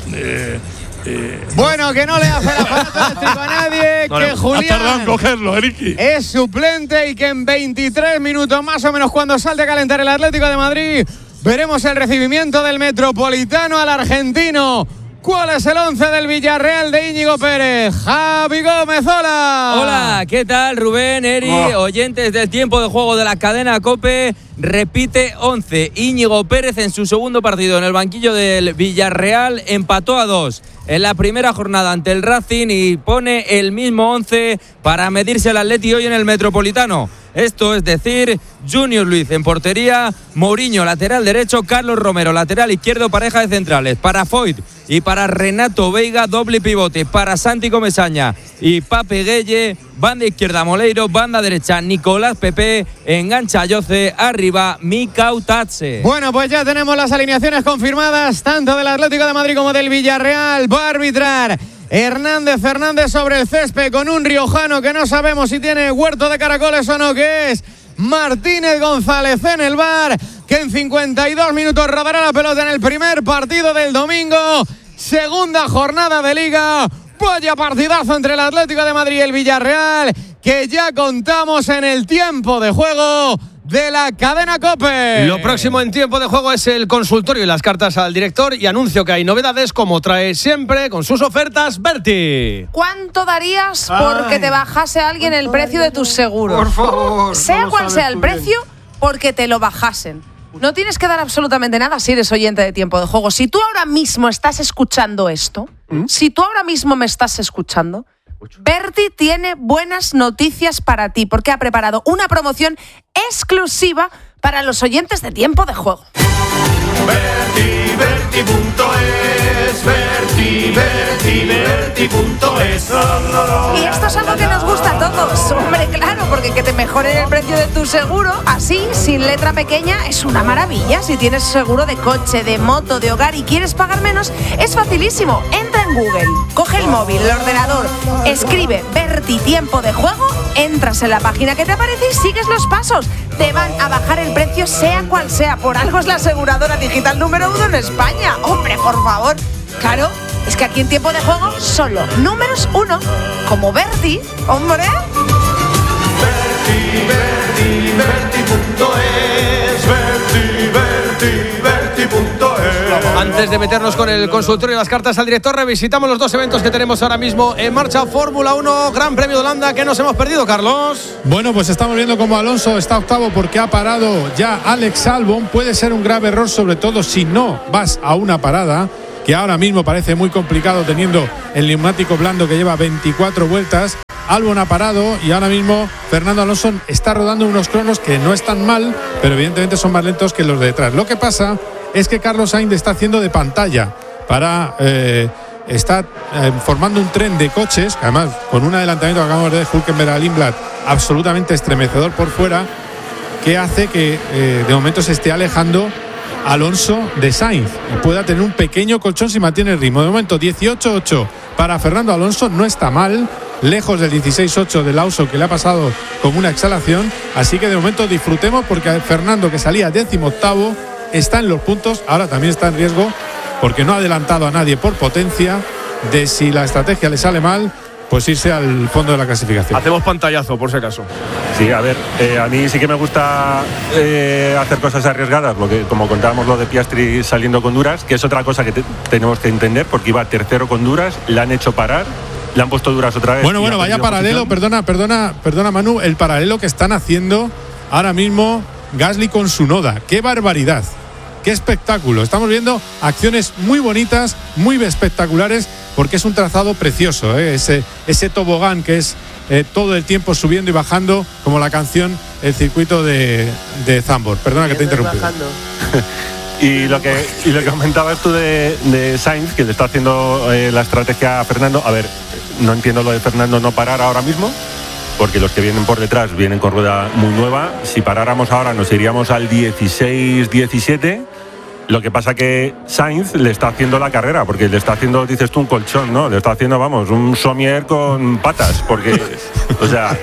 bueno, que no le hace el aparato eléctrico a nadie, no, que Julián ha tardado en cogerlo, Eriki. Es suplente y que en 23 minutos más o menos, cuando salte a calentar el Atlético de Madrid, veremos el recibimiento del Metropolitano al argentino. ¿Cuál es el 11 del Villarreal de Íñigo Pérez? Javi Gómez, hola. Hola, ¿qué tal, Rubén, Eri, oyentes del tiempo de juego de la cadena COPE? Repite 11. Íñigo Pérez en su segundo partido en el banquillo del Villarreal empató a 2 en la primera jornada ante el Racing y pone el mismo 11 para medirse al Atleti hoy en el Metropolitano. Esto es decir, Junior Luis en portería, Mourinho lateral derecho, Carlos Romero lateral izquierdo, pareja de centrales. Para Foyt y para Renato Veiga, doble pivote. Para Santi Comesaña y Pape Gueye, banda izquierda Moleiro, banda derecha Nicolás Pepe, engancha Yoce, arriba Mikau Tatse. Bueno, pues ya tenemos las alineaciones confirmadas, tanto del Atlético de Madrid como del Villarreal. Va a arbitrar Hernández Fernández sobre el césped con un riojano que no sabemos si tiene huerto de caracoles o no, que es Martínez González en el VAR, que en 52 minutos rodará la pelota en el primer partido del domingo, segunda jornada de Liga. Vaya partidazo entre el Atlético de Madrid y el Villarreal, que ya contamos en el tiempo de juego de la cadena COPE. Lo próximo en tiempo de juego es el consultorio y las cartas al director, y anuncio que hay novedades, como trae siempre con sus ofertas Berti. ¿Cuánto darías porque te bajase alguien el precio de tus seguros? Por favor. Sea cual sea el precio, porque te lo bajasen. No tienes que dar absolutamente nada si eres oyente de Tiempo de Juego. Si tú ahora mismo estás escuchando esto, si tú ahora mismo me estás escuchando, Berti tiene buenas noticias para ti porque ha preparado una promoción exclusiva para los oyentes de Tiempo de Juego. Berti.es. Y esto es algo que nos gusta a todos. Hombre, claro, porque que te mejoren el precio de tu seguro, así, sin letra pequeña, es una maravilla. Si tienes seguro de coche, de moto, de hogar y quieres pagar menos, es facilísimo. Entra en Google, coge el móvil, el ordenador, escribe Berti Tiempo de Juego, entras en la página que te aparece y sigues los pasos. Te van a bajar el precio sea cual sea. Por algo es la aseguradora digital número 1 en España. Hombre, por favor. Claro, es que aquí en Tiempo de Juego solo números 1, como Berti, hombre. Antes de meternos con el consultorio y las cartas al director, revisitamos los dos eventos que tenemos ahora mismo en marcha. Fórmula 1, Gran Premio de Holanda. ¿Qué nos hemos perdido, Carlos? Bueno, pues estamos viendo como Alonso está octavo porque ha parado ya Alex Albon. Puede ser un grave error, sobre todo si no vas a una parada, que ahora mismo parece muy complicado teniendo el neumático blando que lleva 24 vueltas. Albon ha parado y ahora mismo Fernando Alonso está rodando unos cronos que no están mal, pero evidentemente son más lentos que los de detrás. Lo que pasa es que Carlos Sainz está haciendo de pantalla para está formando un tren de coches, además con un adelantamiento que acabamos de ver de Hülkenberg a Lindblad absolutamente estremecedor por fuera, que hace que de momento se esté alejando Alonso de Sainz y pueda tener un pequeño colchón si mantiene el ritmo. De momento 18-8 para Fernando Alonso, no está mal, lejos del 16-8 de Lawson, que le ha pasado como una exhalación. Así que de momento disfrutemos porque Fernando, que salía 18º, está en los puntos. Ahora también está en riesgo porque no ha adelantado a nadie por potencia, de si la estrategia le sale mal, pues irse al fondo de la clasificación. Hacemos pantallazo, por si acaso. Sí, a ver, a mí sí que me gusta hacer cosas arriesgadas, lo que, como contábamos lo de Piastri saliendo con duras, que es otra cosa que tenemos que entender, porque iba tercero con duras, le han hecho parar, le han puesto duras otra vez. Bueno, vaya paralelo, perdona Manu, el paralelo que están haciendo ahora mismo Gasly con su Noda. ¡Qué barbaridad! ¡Qué espectáculo! Estamos viendo acciones muy bonitas, muy espectaculares, porque es un trazado precioso, ese tobogán que es todo el tiempo subiendo y bajando, como la canción El circuito de Zandvoort. Perdona que te he interrumpido. Y lo que comentabas tú de Sainz, que le está haciendo la estrategia a Fernando. A ver, no entiendo lo de Fernando no parar ahora mismo, porque los que vienen por detrás vienen con rueda muy nueva. Si paráramos ahora nos iríamos al 16-17. Lo que pasa que Sainz le está haciendo la carrera, porque le está haciendo, dices tú, un colchón, ¿no? Le está haciendo, vamos, un somier con patas, porque, o sea...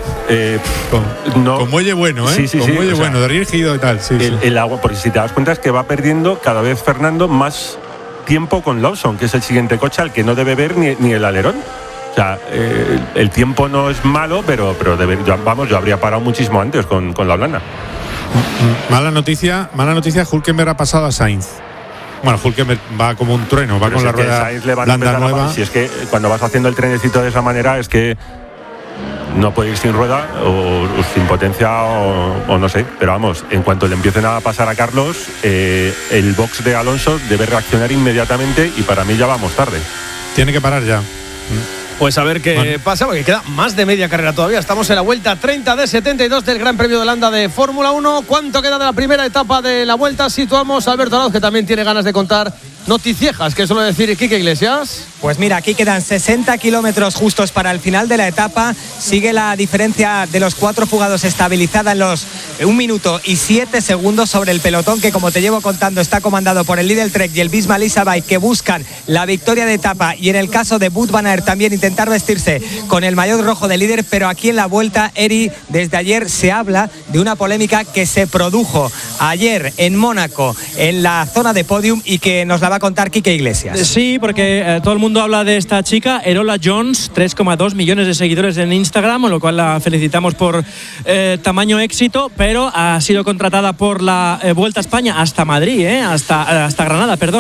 con muelle bueno, Sí, con muelle bueno, de rígido y tal. Sí, el agua, porque si te das cuenta es que va perdiendo cada vez Fernando más tiempo con Lawson, que es el siguiente coche al que no debe ver ni el alerón. O sea, el tiempo no es malo, pero yo habría parado muchísimo antes con la Holanda. Mala noticia, Hülkenberg ha pasado a Sainz. Bueno, Hülkenberg va como un trueno, va pero con la rueda blanda nueva. Si es que cuando vas haciendo el trenecito de esa manera es que no puede ir sin rueda o sin potencia o no sé. Pero vamos, en cuanto le empiecen a pasar a Carlos, el box de Alonso debe reaccionar inmediatamente y para mí ya vamos tarde. Tiene que parar ya. Pues a ver qué pasa, porque queda más de media carrera todavía. Estamos en la vuelta 30 de 72 del Gran Premio de Holanda de Fórmula 1. ¿Cuánto queda de la primera etapa de la vuelta? Situamos a Alberto Arauz, que también tiene ganas de contar noticiejas, que suele decir Quique Iglesias. Pues mira, aquí quedan 60 kilómetros justos para el final de la etapa. Sigue la diferencia de los 4 fugados estabilizada en los 1 minuto y 7 segundos sobre el pelotón, que como te llevo contando está comandado por el Lidl Trek y el Visma Lease Bike, que buscan la victoria de etapa, y en el caso de Wout van Aert también intentar vestirse con el maillot rojo de líder. Pero aquí en la vuelta, Eri, desde ayer se habla de una polémica que se produjo ayer en Mónaco, en la zona de podium, y que nos la va a contar Quique Iglesias. Sí, porque todo el mundo habla de esta chica, Erola Jones, 3,2 millones de seguidores en Instagram, con lo cual la felicitamos por tamaño éxito, pero ha sido contratada por la Vuelta a España hasta Madrid, hasta Granada, perdón,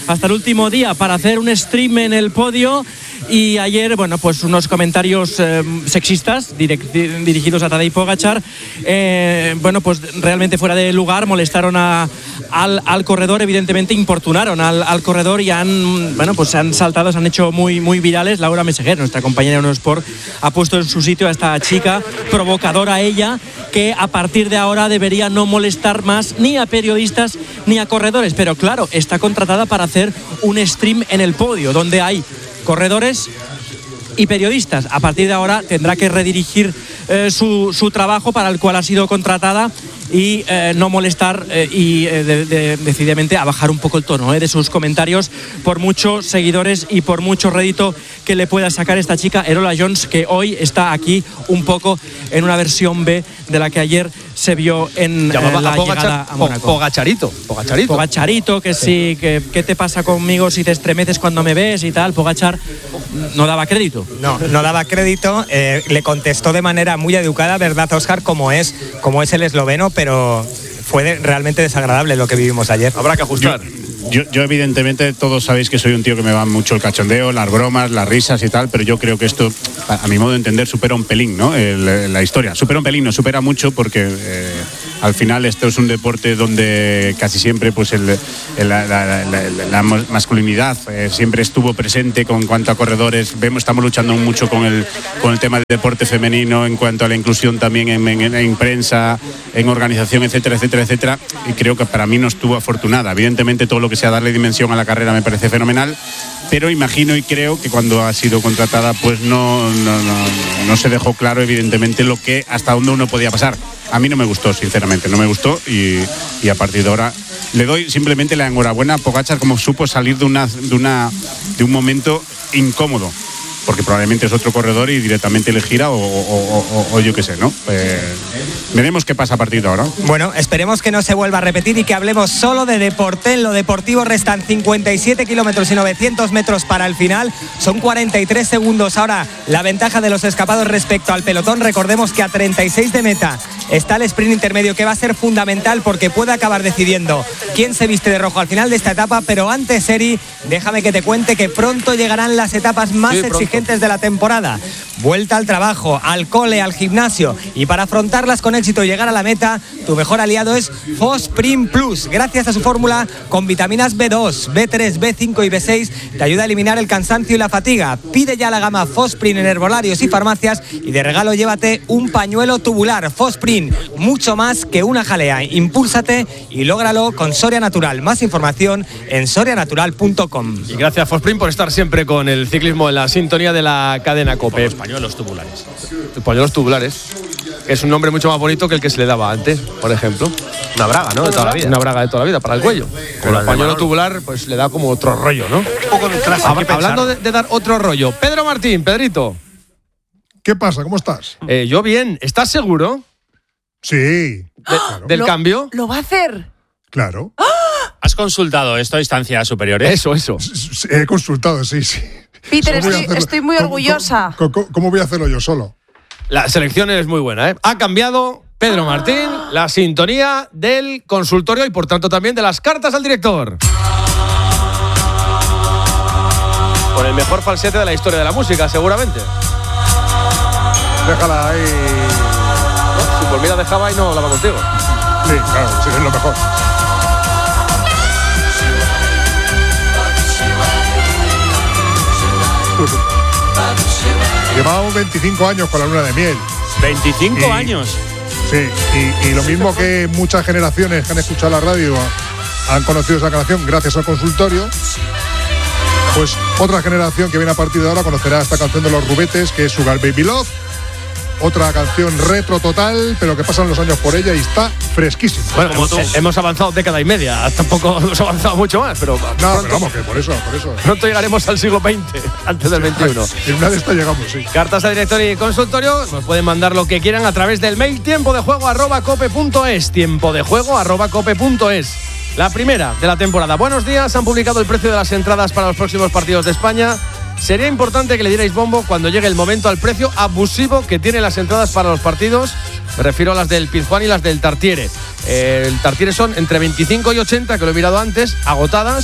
hasta el último día para hacer un stream en el podio. Y ayer, bueno, pues unos comentarios sexistas dirigidos a Tadej Pogačar, bueno, pues realmente fuera de lugar, molestaron al corredor, evidentemente importunaron al corredor y bueno, pues se han saltado, se han hecho muy, muy virales. Laura Meseguer, nuestra compañera de Eurosport, ha puesto en su sitio a esta chica provocadora, ella, que a partir de ahora debería no molestar más ni a periodistas ni a corredores. Pero claro, está contratada para hacer un stream en el podio, donde hay corredores y periodistas. A partir de ahora tendrá que redirigir su trabajo para el cual ha sido contratada y no molestar y decididamente a bajar un poco el tono de sus comentarios, por muchos seguidores y por mucho rédito que le pueda sacar esta chica, Erola Jones, que hoy está aquí un poco en una versión B de la que ayer se vio en la llegada a Mónaco. Pogačarito, que sí, que ¿qué te pasa conmigo si te estremeces cuando me ves y tal? Pogačar no daba crédito. No daba crédito, le contestó de manera muy educada, ¿verdad, Óscar? Como es el esloveno, pero fue realmente desagradable lo que vivimos ayer. Habrá que ajustar. Yo evidentemente, todos sabéis que soy un tío que me va mucho el cachondeo, las bromas, las risas y tal, pero yo creo que esto, a mi modo de entender, supera un pelín, ¿no? La historia. Supera un pelín, no supera mucho, porque al final esto es un deporte donde casi siempre pues la masculinidad siempre estuvo presente con cuanto a corredores. Estamos luchando mucho con el tema del deporte femenino, en cuanto a la inclusión también en prensa, en organización, etcétera, etcétera, etcétera. Y creo que para mí no estuvo afortunada. Evidentemente, todo lo que sea darle dimensión a la carrera me parece fenomenal, pero imagino y creo que cuando ha sido contratada pues no se dejó claro evidentemente hasta dónde uno podía pasar. A mí no me gustó, sinceramente, no me gustó, y a partir de ahora le doy simplemente la enhorabuena a Pogačar, como supo salir de un momento incómodo, porque probablemente es otro corredor y directamente le gira o yo qué sé, ¿no? Veremos qué pasa a partir de ahora. Bueno, esperemos que no se vuelva a repetir y que hablemos solo de deporte. En lo deportivo restan 57 kilómetros y 900 metros para el final. Son 43 segundos ahora la ventaja de los escapados respecto al pelotón. Recordemos que a 36 de meta está el sprint intermedio, que va a ser fundamental porque puede acabar decidiendo quién se viste de rojo al final de esta etapa. Pero antes, Eri, déjame que te cuente que pronto llegarán las etapas más exigentes de la temporada. Vuelta al trabajo, al cole, al gimnasio, y para afrontarlas con éxito y llegar a la meta, tu mejor aliado es Fosprin Plus. Gracias a su fórmula con vitaminas B2, B3, B5 y B6, te ayuda a eliminar el cansancio y la fatiga. Pide ya la gama Fosprin en herbolarios y farmacias, y de regalo llévate un pañuelo tubular. Fosprin, mucho más que una jalea. Impúlsate y lógralo con Soria Natural. Más información en sorianatural.com. Y gracias, Fosprin, por estar siempre con el ciclismo en la sintonía de la cadena COPE. Los pañuelos tubulares. Los pañuelos tubulares. Es un nombre mucho más bonito que el que se le daba antes, por ejemplo. Una braga, ¿no? De toda la vida. Una braga de toda la vida, para el cuello. Con el pañuelo tubular, pues le da como otro rollo, ¿no? Un poco de traje. Hablando de dar otro rollo. Pedro Martín, Pedrito. ¿Qué pasa? ¿Cómo estás? Yo bien. ¿Estás seguro? Sí. ¿Del cambio? ¿Lo va a hacer? Claro. ¿Has consultado esto a instancias superiores? Eso. He consultado, sí. Peter, estoy muy orgullosa. ¿Cómo voy a hacerlo yo solo? La selección es muy buena, ¿eh? Ha cambiado Pedro Martín la sintonía del consultorio y por tanto también de las cartas al director. Con el mejor falsete de la historia de la música, seguramente. Déjala ahí. ¿No? Si por mí la dejaba y no hablaba contigo. Sí, claro, sí, es lo mejor. Llevábamos 25 años con la luna de miel. ¿25 años? Sí, y lo mismo que muchas generaciones que han escuchado la radio han conocido esa canción gracias al consultorio, pues otra generación que viene a partir de ahora conocerá esta canción de los Rubetes, que es Sugar Baby Love. Otra canción retro total, pero que pasan los años por ella y está fresquísima. Bueno, hemos avanzado década y media, tampoco hemos avanzado mucho más, pero pero vamos, que por eso. Pronto llegaremos al siglo XX, antes del XXI. En una de estas llegamos, sí. Cartas a directorio y consultorio, nos pueden mandar lo que quieran a través del mail tiempodejuego@cope.es, tiempodejuego@cope.es. La primera de la temporada. Buenos días, han publicado el precio de las entradas para los próximos partidos de España. Sería importante que le dierais bombo cuando llegue el momento al precio abusivo que tienen las entradas para los partidos. Me refiero a las del Pizjuán y las del Tartiere. El Tartiere son entre 25 y 80, que lo he mirado antes, agotadas.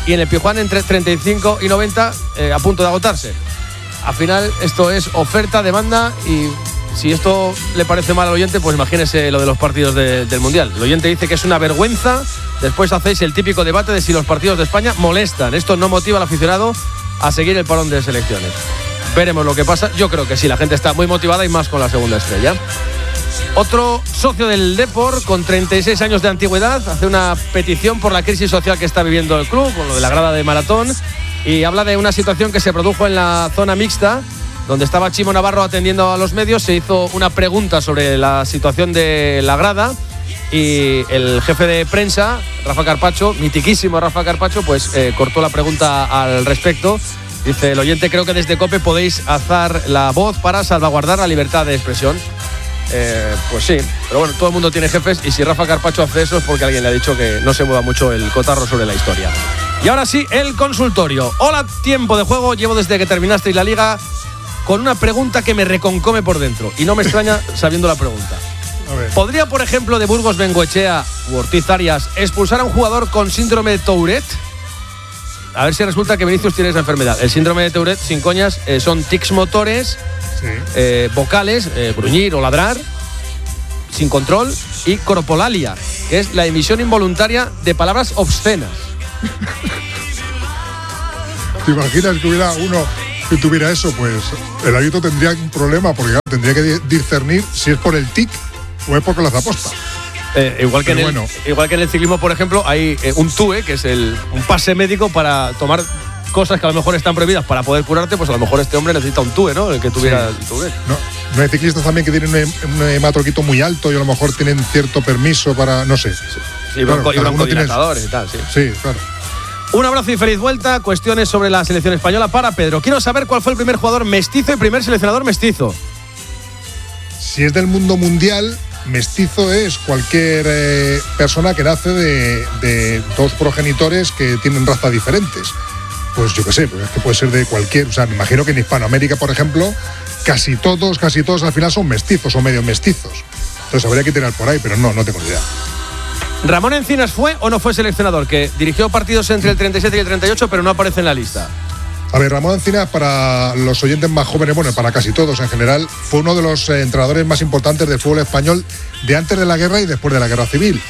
y en el Pizjuán entre 35 y 90 a punto de agotarse. Al final esto es oferta, demanda y si esto le parece mal al oyente, pues imagínese lo de los partidos del Mundial. El oyente dice que es una vergüenza. Después hacéis el típico debate de si los partidos de España molestan. Esto no motiva al aficionado a seguir el parón de selecciones. Veremos lo que pasa. Yo creo que sí, la gente está muy motivada y más con la segunda estrella. Otro socio del Depor con 36 años de antigüedad hace una petición por la crisis social que está viviendo el club, con lo de la grada de maratón, y habla de una situación que se produjo en la zona mixta, donde estaba Chimo Navarro atendiendo a los medios. Se hizo una pregunta sobre la situación de la grada y el jefe de prensa, Rafa Carpacho, mitiquísimo Rafa Carpacho, pues cortó la pregunta al respecto. Dice el oyente: creo que desde COPE podéis alzar la voz para salvaguardar la libertad de expresión. Pues sí, pero bueno, todo el mundo tiene jefes y si Rafa Carpacho hace eso es porque alguien le ha dicho que no se mueva mucho el cotarro sobre la historia. Y ahora sí, el consultorio. Hola, tiempo de juego. Llevo desde que terminasteis la liga con una pregunta que me reconcome por dentro y no me extraña sabiendo la pregunta. ¿Podría, por ejemplo, de Burgos Bengoechea u Ortiz Arias expulsar a un jugador con síndrome de Tourette? A ver si resulta que Vinicius tiene esa enfermedad. El síndrome de Tourette, sin coñas, son tics motores, vocales, gruñir o ladrar, sin control, y corpolalia, que es la emisión involuntaria de palabras obscenas. ¿Te imaginas que hubiera uno que tuviera eso? Pues el árbitro tendría un problema porque tendría que discernir si es por el tic o es porque lo hace aposta. Igual que en el ciclismo, por ejemplo, hay un TUE, que es un pase médico para tomar cosas que a lo mejor están prohibidas para poder curarte. Pues a lo mejor este hombre necesita un TUE, ¿no? El que tuviera el TUE. No hay ciclistas también que tienen un hematroquito muy alto y a lo mejor tienen cierto permiso para, no sé. Sí, broncodilatadores y tal, sí. Sí, claro. Un abrazo y feliz vuelta. Cuestiones sobre la selección española para Pedro. Quiero saber cuál fue el primer jugador mestizo y primer seleccionador mestizo. Si es del mundo mundial, mestizo es cualquier persona que nace de dos progenitores que tienen razas diferentes. Pues yo qué sé, pues es que puede ser de cualquier. O sea, me imagino que en Hispanoamérica, por ejemplo, casi todos al final son mestizos o medio mestizos. Entonces habría que tirar por ahí, pero no tengo ni idea. ¿Ramón Encinas fue o no fue seleccionador? Que dirigió partidos entre el 37 y el 38, pero no aparece en la lista. A ver, Ramón Encinas, para los oyentes más jóvenes, bueno, para casi todos en general, fue uno de los entrenadores más importantes del fútbol español de antes de la guerra y después de la guerra civil.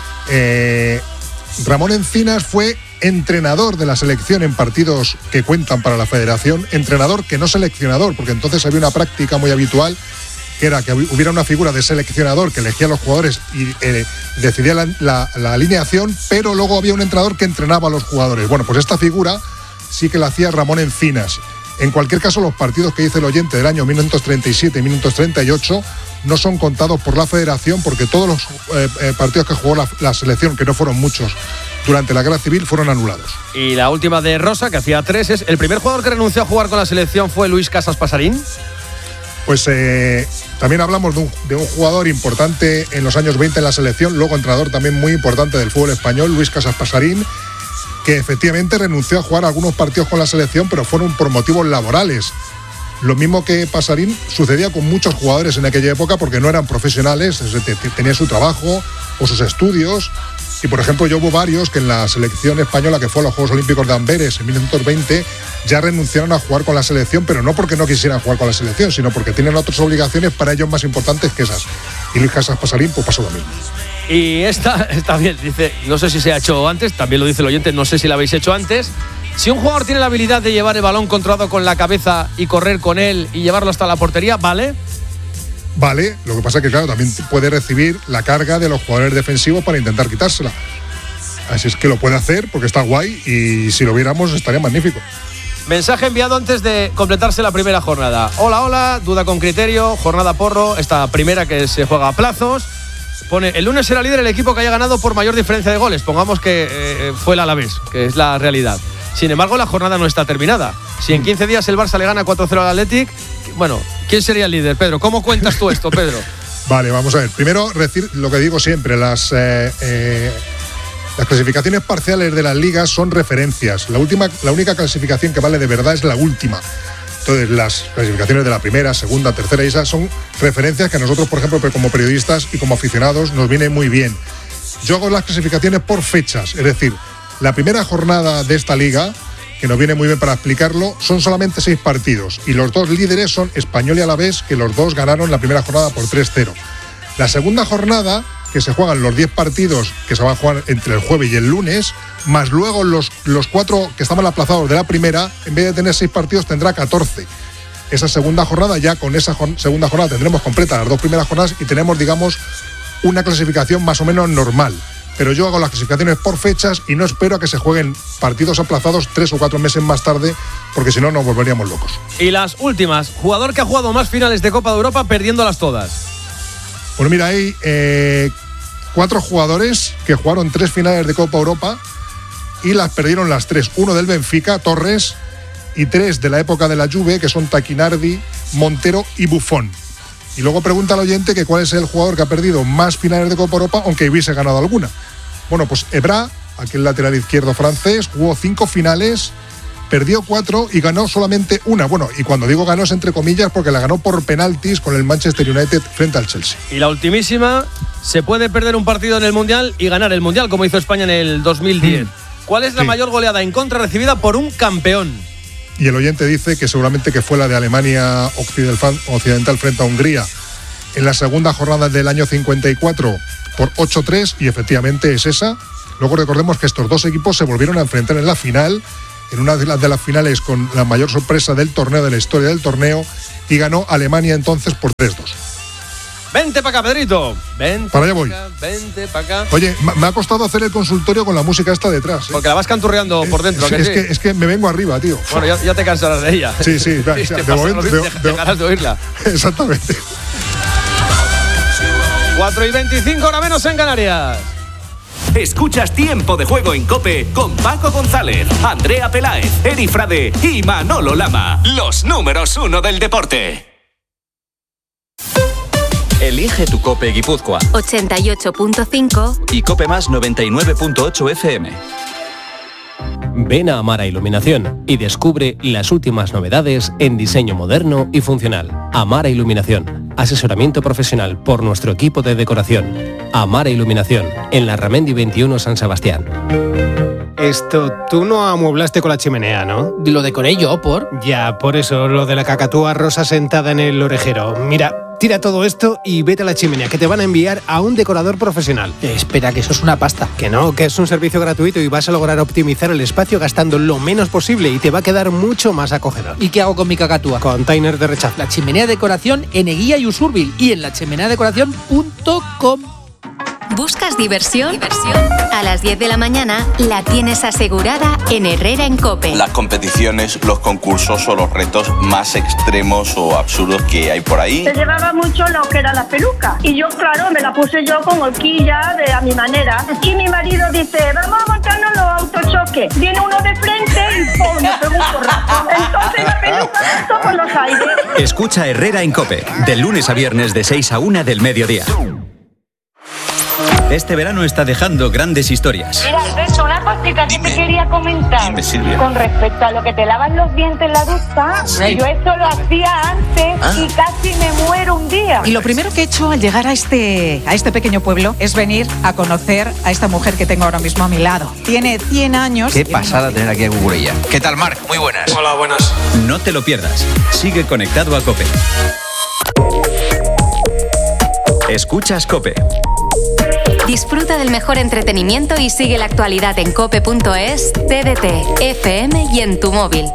Ramón Encinas fue entrenador de la selección en partidos que cuentan para la federación, entrenador que no seleccionador, porque entonces había una práctica muy habitual que era que hubiera una figura de seleccionador que elegía a los jugadores y decidía la alineación, pero luego había un entrenador que entrenaba a los jugadores. Bueno, pues esta figura sí que la hacía Ramón Encinas. En cualquier caso, los partidos que dice el oyente del año 1937 y 1938 no son contados por la federación porque todos los partidos que jugó la selección, que no fueron muchos, durante la guerra civil fueron anulados. Y la última de Rosa, que hacía 3, es: ¿el primer jugador que renunció a jugar con la selección fue Luis Casas Pasarín? Pues también hablamos de un jugador importante en los años 20 en la selección, luego entrenador también muy importante del fútbol español, Luis Casas Pasarín, que efectivamente renunció a jugar algunos partidos con la selección, pero fueron por motivos laborales. Lo mismo que Pasarín sucedía con muchos jugadores en aquella época porque no eran profesionales, tenían su trabajo o sus estudios. Y por ejemplo, yo hubo varios que en la selección española que fue a los Juegos Olímpicos de Amberes en 1920 ya renunciaron a jugar con la selección, pero no porque no quisieran jugar con la selección, sino porque tienen otras obligaciones para ellos más importantes que esas. Y Luis Casas Pasarín pues pasó lo mismo. Y esta está bien, dice, no sé si se ha hecho antes, también lo dice el oyente, no sé si la habéis hecho antes. Si un jugador tiene la habilidad de llevar el balón controlado con la cabeza y correr con él y llevarlo hasta la portería, ¿vale? Vale, lo que pasa es que claro, también puede recibir la carga de los jugadores defensivos para intentar quitársela. Así es que lo puede hacer porque está guay y si lo viéramos estaría magnífico. Mensaje enviado antes de completarse la primera jornada. Hola, duda con criterio, jornada porro, esta primera que se juega a plazos. Pone: el lunes será líder el equipo que haya ganado por mayor diferencia de goles. Pongamos que fue el Alavés, que es la realidad. Sin embargo, la jornada no está terminada. Si en 15 días el Barça le gana 4-0 al Athletic, bueno, ¿quién sería el líder, Pedro? ¿Cómo cuentas tú esto, Pedro? Vale, vamos a ver. Primero, decir lo que digo siempre, las clasificaciones parciales de las ligas son referencias. La única clasificación que vale de verdad es la última. Entonces, las clasificaciones de la primera, segunda, tercera y esas son referencias que a nosotros, por ejemplo, como periodistas y como aficionados, nos viene muy bien. Yo hago las clasificaciones por fechas, es decir, La primera jornada de esta liga, que nos viene muy bien para explicarlo, son solamente 6 partidos y los 2 líderes son Español y Alavés, que los 2 ganaron la primera jornada por 3-0. La segunda jornada, que se juegan los 10 partidos que se van a jugar entre el jueves y el lunes, más luego los 4 que estaban aplazados de la primera, en vez de tener 6 partidos tendrá 14. Esa segunda jornada, ya con esa segunda jornada tendremos completas las 2 primeras jornadas y tenemos, digamos, una clasificación más o menos normal. Pero yo hago las clasificaciones por fechas y no espero a que se jueguen partidos aplazados 3 o 4 meses más tarde, porque si no nos volveríamos locos. Y las últimas, jugador que ha jugado más finales de Copa de Europa perdiéndolas todas. Bueno, mira, hay 4 jugadores que jugaron 3 finales de Copa Europa y las perdieron las 3. Uno del Benfica, Torres, y 3 de la época de la Juve, que son Taquinardi, Montero y Buffon. Y luego pregunta al oyente que cuál es el jugador que ha perdido más finales de Copa Europa, aunque hubiese ganado alguna. Bueno, pues Ebra, aquel lateral izquierdo francés, jugó 5 finales, perdió 4 y ganó solamente una. Bueno, y cuando digo ganó es entre comillas porque la ganó por penaltis con el Manchester United frente al Chelsea. Y la ultimísima, se puede perder un partido en el Mundial y ganar el Mundial, como hizo España en el 2010. ¿Cuál es la mayor goleada en contra recibida por un campeón? Y el oyente dice que seguramente que fue la de Alemania Occidental frente a Hungría en la segunda jornada del año 54 por 8-3, y efectivamente es esa. Luego recordemos que estos 2 equipos se volvieron a enfrentar en la final, en una de las finales con la mayor sorpresa del torneo, de la historia del torneo, y ganó Alemania entonces por 3-2. Vente para acá, Pedrito. Vente para allá voy. Vente para acá. Oye, me ha costado hacer el consultorio con la música esta detrás. Porque la vas canturreando por dentro. Es que me vengo arriba, tío. Bueno, ya te cansarás de ella. Sí, dejarás de oírla. Exactamente. 4:25, hora menos en Canarias. Escuchas Tiempo de Juego en COPE con Paco González, Andrea Peláez, Eri Frade y Manolo Lama. Los números 1 del deporte. Elige tu COPE Guipúzcoa 88.5 y COPE Más 99.8 FM. Ven a Amara Iluminación y descubre las últimas novedades en diseño moderno y funcional. Amara Iluminación, asesoramiento profesional por nuestro equipo de decoración. Amara Iluminación, en Larramendi 21 San Sebastián. Esto, tú no amueblaste con la chimenea, ¿no? Lo decoré yo, ¿por? Ya, por eso, lo de la cacatúa rosa sentada en el orejero. Mira, tira todo esto y vete a la chimenea, que te van a enviar a un decorador profesional. Espera, que eso es una pasta. Que no, que es un servicio gratuito y vas a lograr optimizar el espacio gastando lo menos posible y te va a quedar mucho más acogedor. ¿Y qué hago con mi cacatúa? Container de rechazo. La chimenea decoración en Eguía y Usurbil y en lachimeneadecoración.com. ¿Buscas diversión? A las 10 de la mañana la tienes asegurada en Herrera en COPE. Las competiciones, los concursos o los retos más extremos o absurdos que hay por ahí. Se llevaba mucho lo que era la peluca y yo, claro, me la puse yo con horquilla a mi manera. Y mi marido dice, vamos a montarnos los autochoques. Viene uno de frente y ¡pum! Me pegó un porrazo. Entonces la peluca pasó por los aires. Escucha Herrera en COPE, de lunes a viernes de 6 a 1 del mediodía. Este verano está dejando grandes historias. Mira, Alberto, una cosita que te quería comentar. Dime, Silvia. Con respecto a lo que te lavan los dientes en la ducha, Sí. yo eso lo hacía antes y casi me muero un día. Y lo primero que he hecho al llegar a este pequeño pueblo es venir a conocer a esta mujer que tengo ahora mismo a mi lado. Tiene 100 años. Qué pasada tener aquí a Cucurella. ¿Qué tal, Marc? Muy buenas. Hola, buenas. No te lo pierdas. Sigue conectado a COPE. Escuchas COPE. Disfruta del mejor entretenimiento y sigue la actualidad en cope.es, TDT, FM y en tu móvil.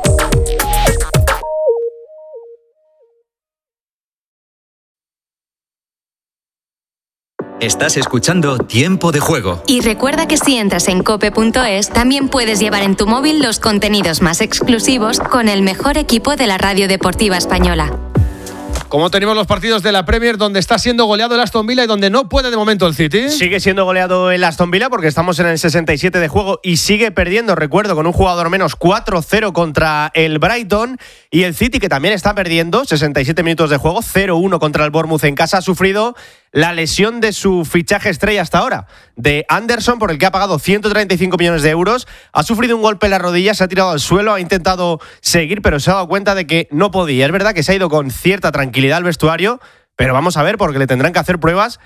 Estás escuchando Tiempo de Juego. Y recuerda que si entras en cope.es, también puedes llevar en tu móvil los contenidos más exclusivos con el mejor equipo de la radio deportiva española. ¿Cómo tenemos los partidos de la Premier donde está siendo goleado el Aston Villa y donde no puede de momento el City? Sigue siendo goleado el Aston Villa porque estamos en el 67 de juego y sigue perdiendo, recuerdo, con un jugador menos 4-0 contra el Brighton. Y el City, que también está perdiendo, 67 minutos de juego, 0-1 contra el Bournemouth en casa, ha sufrido la lesión de su fichaje estrella hasta ahora, de Anderson, por el que ha pagado 135 millones de euros. Ha sufrido un golpe en la rodilla, se ha tirado al suelo, ha intentado seguir, pero se ha dado cuenta de que no podía. Es verdad que se ha ido con cierta tranquilidad al vestuario, pero vamos a ver, porque le tendrán que hacer pruebas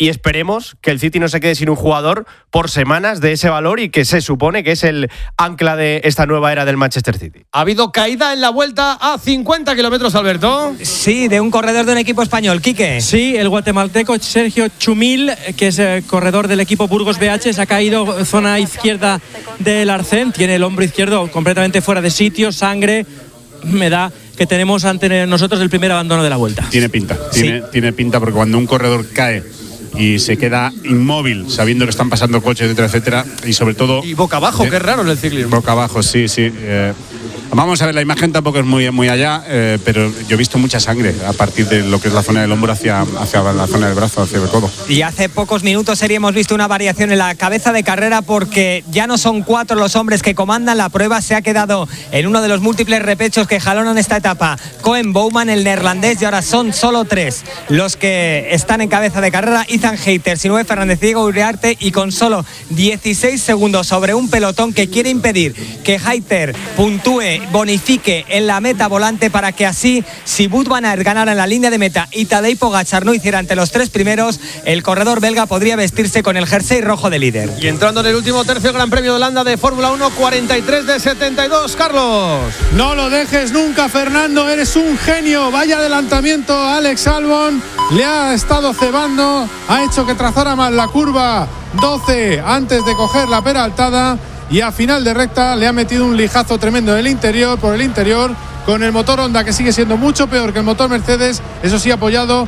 y esperemos que el City no se quede sin un jugador por semanas de ese valor y que se supone que es el ancla de esta nueva era del Manchester City. Ha habido caída en la vuelta a 50 kilómetros, Alberto. Sí, de un corredor de un equipo español, Quique. Sí, el guatemalteco Sergio Chumil, que es corredor del equipo Burgos BH, se ha caído zona izquierda del arcén, tiene el hombro izquierdo completamente fuera de sitio, sangre, me da que tenemos ante nosotros el primer abandono de la vuelta. Tiene pinta, tiene pinta, porque cuando un corredor cae y se queda inmóvil sabiendo que están pasando coches, etcétera, etcétera, y sobre todo... Y boca abajo, qué raro en el ciclismo. Boca abajo, sí. Vamos a ver, la imagen tampoco es muy allá, pero yo he visto mucha sangre a partir de lo que es la zona del hombro hacia la zona del brazo, hacia el codo. Y hace pocos minutos, Seri, hemos visto una variación en la cabeza de carrera porque ya no son 4 los hombres que comandan. La prueba se ha quedado en uno de los múltiples repechos que jalonan esta etapa. Koen Bouwman, el neerlandés, y ahora son solo 3 los que están en cabeza de carrera. Ethan Hayter, Sinué Fernández, Diego Uriarte, y con solo 16 segundos sobre un pelotón que quiere impedir que Hayter puntúe, bonifique en la meta volante, para que así, si Wout van Aert ganara en la línea de meta y Tadej Pogačar no hiciera ante los 3 primeros, el corredor belga podría vestirse con el jersey rojo de líder. Y entrando en el último tercio, Gran Premio de Holanda de Fórmula 1, 43 de 72, Carlos. No lo dejes nunca, Fernando, eres un genio. Vaya adelantamiento, Alex Albon le ha estado cebando, ha hecho que trazara mal la curva 12 antes de coger la peraltada, y a final de recta le ha metido un lijazo tremendo por el interior, con el motor Honda, que sigue siendo mucho peor que el motor Mercedes, eso sí, apoyado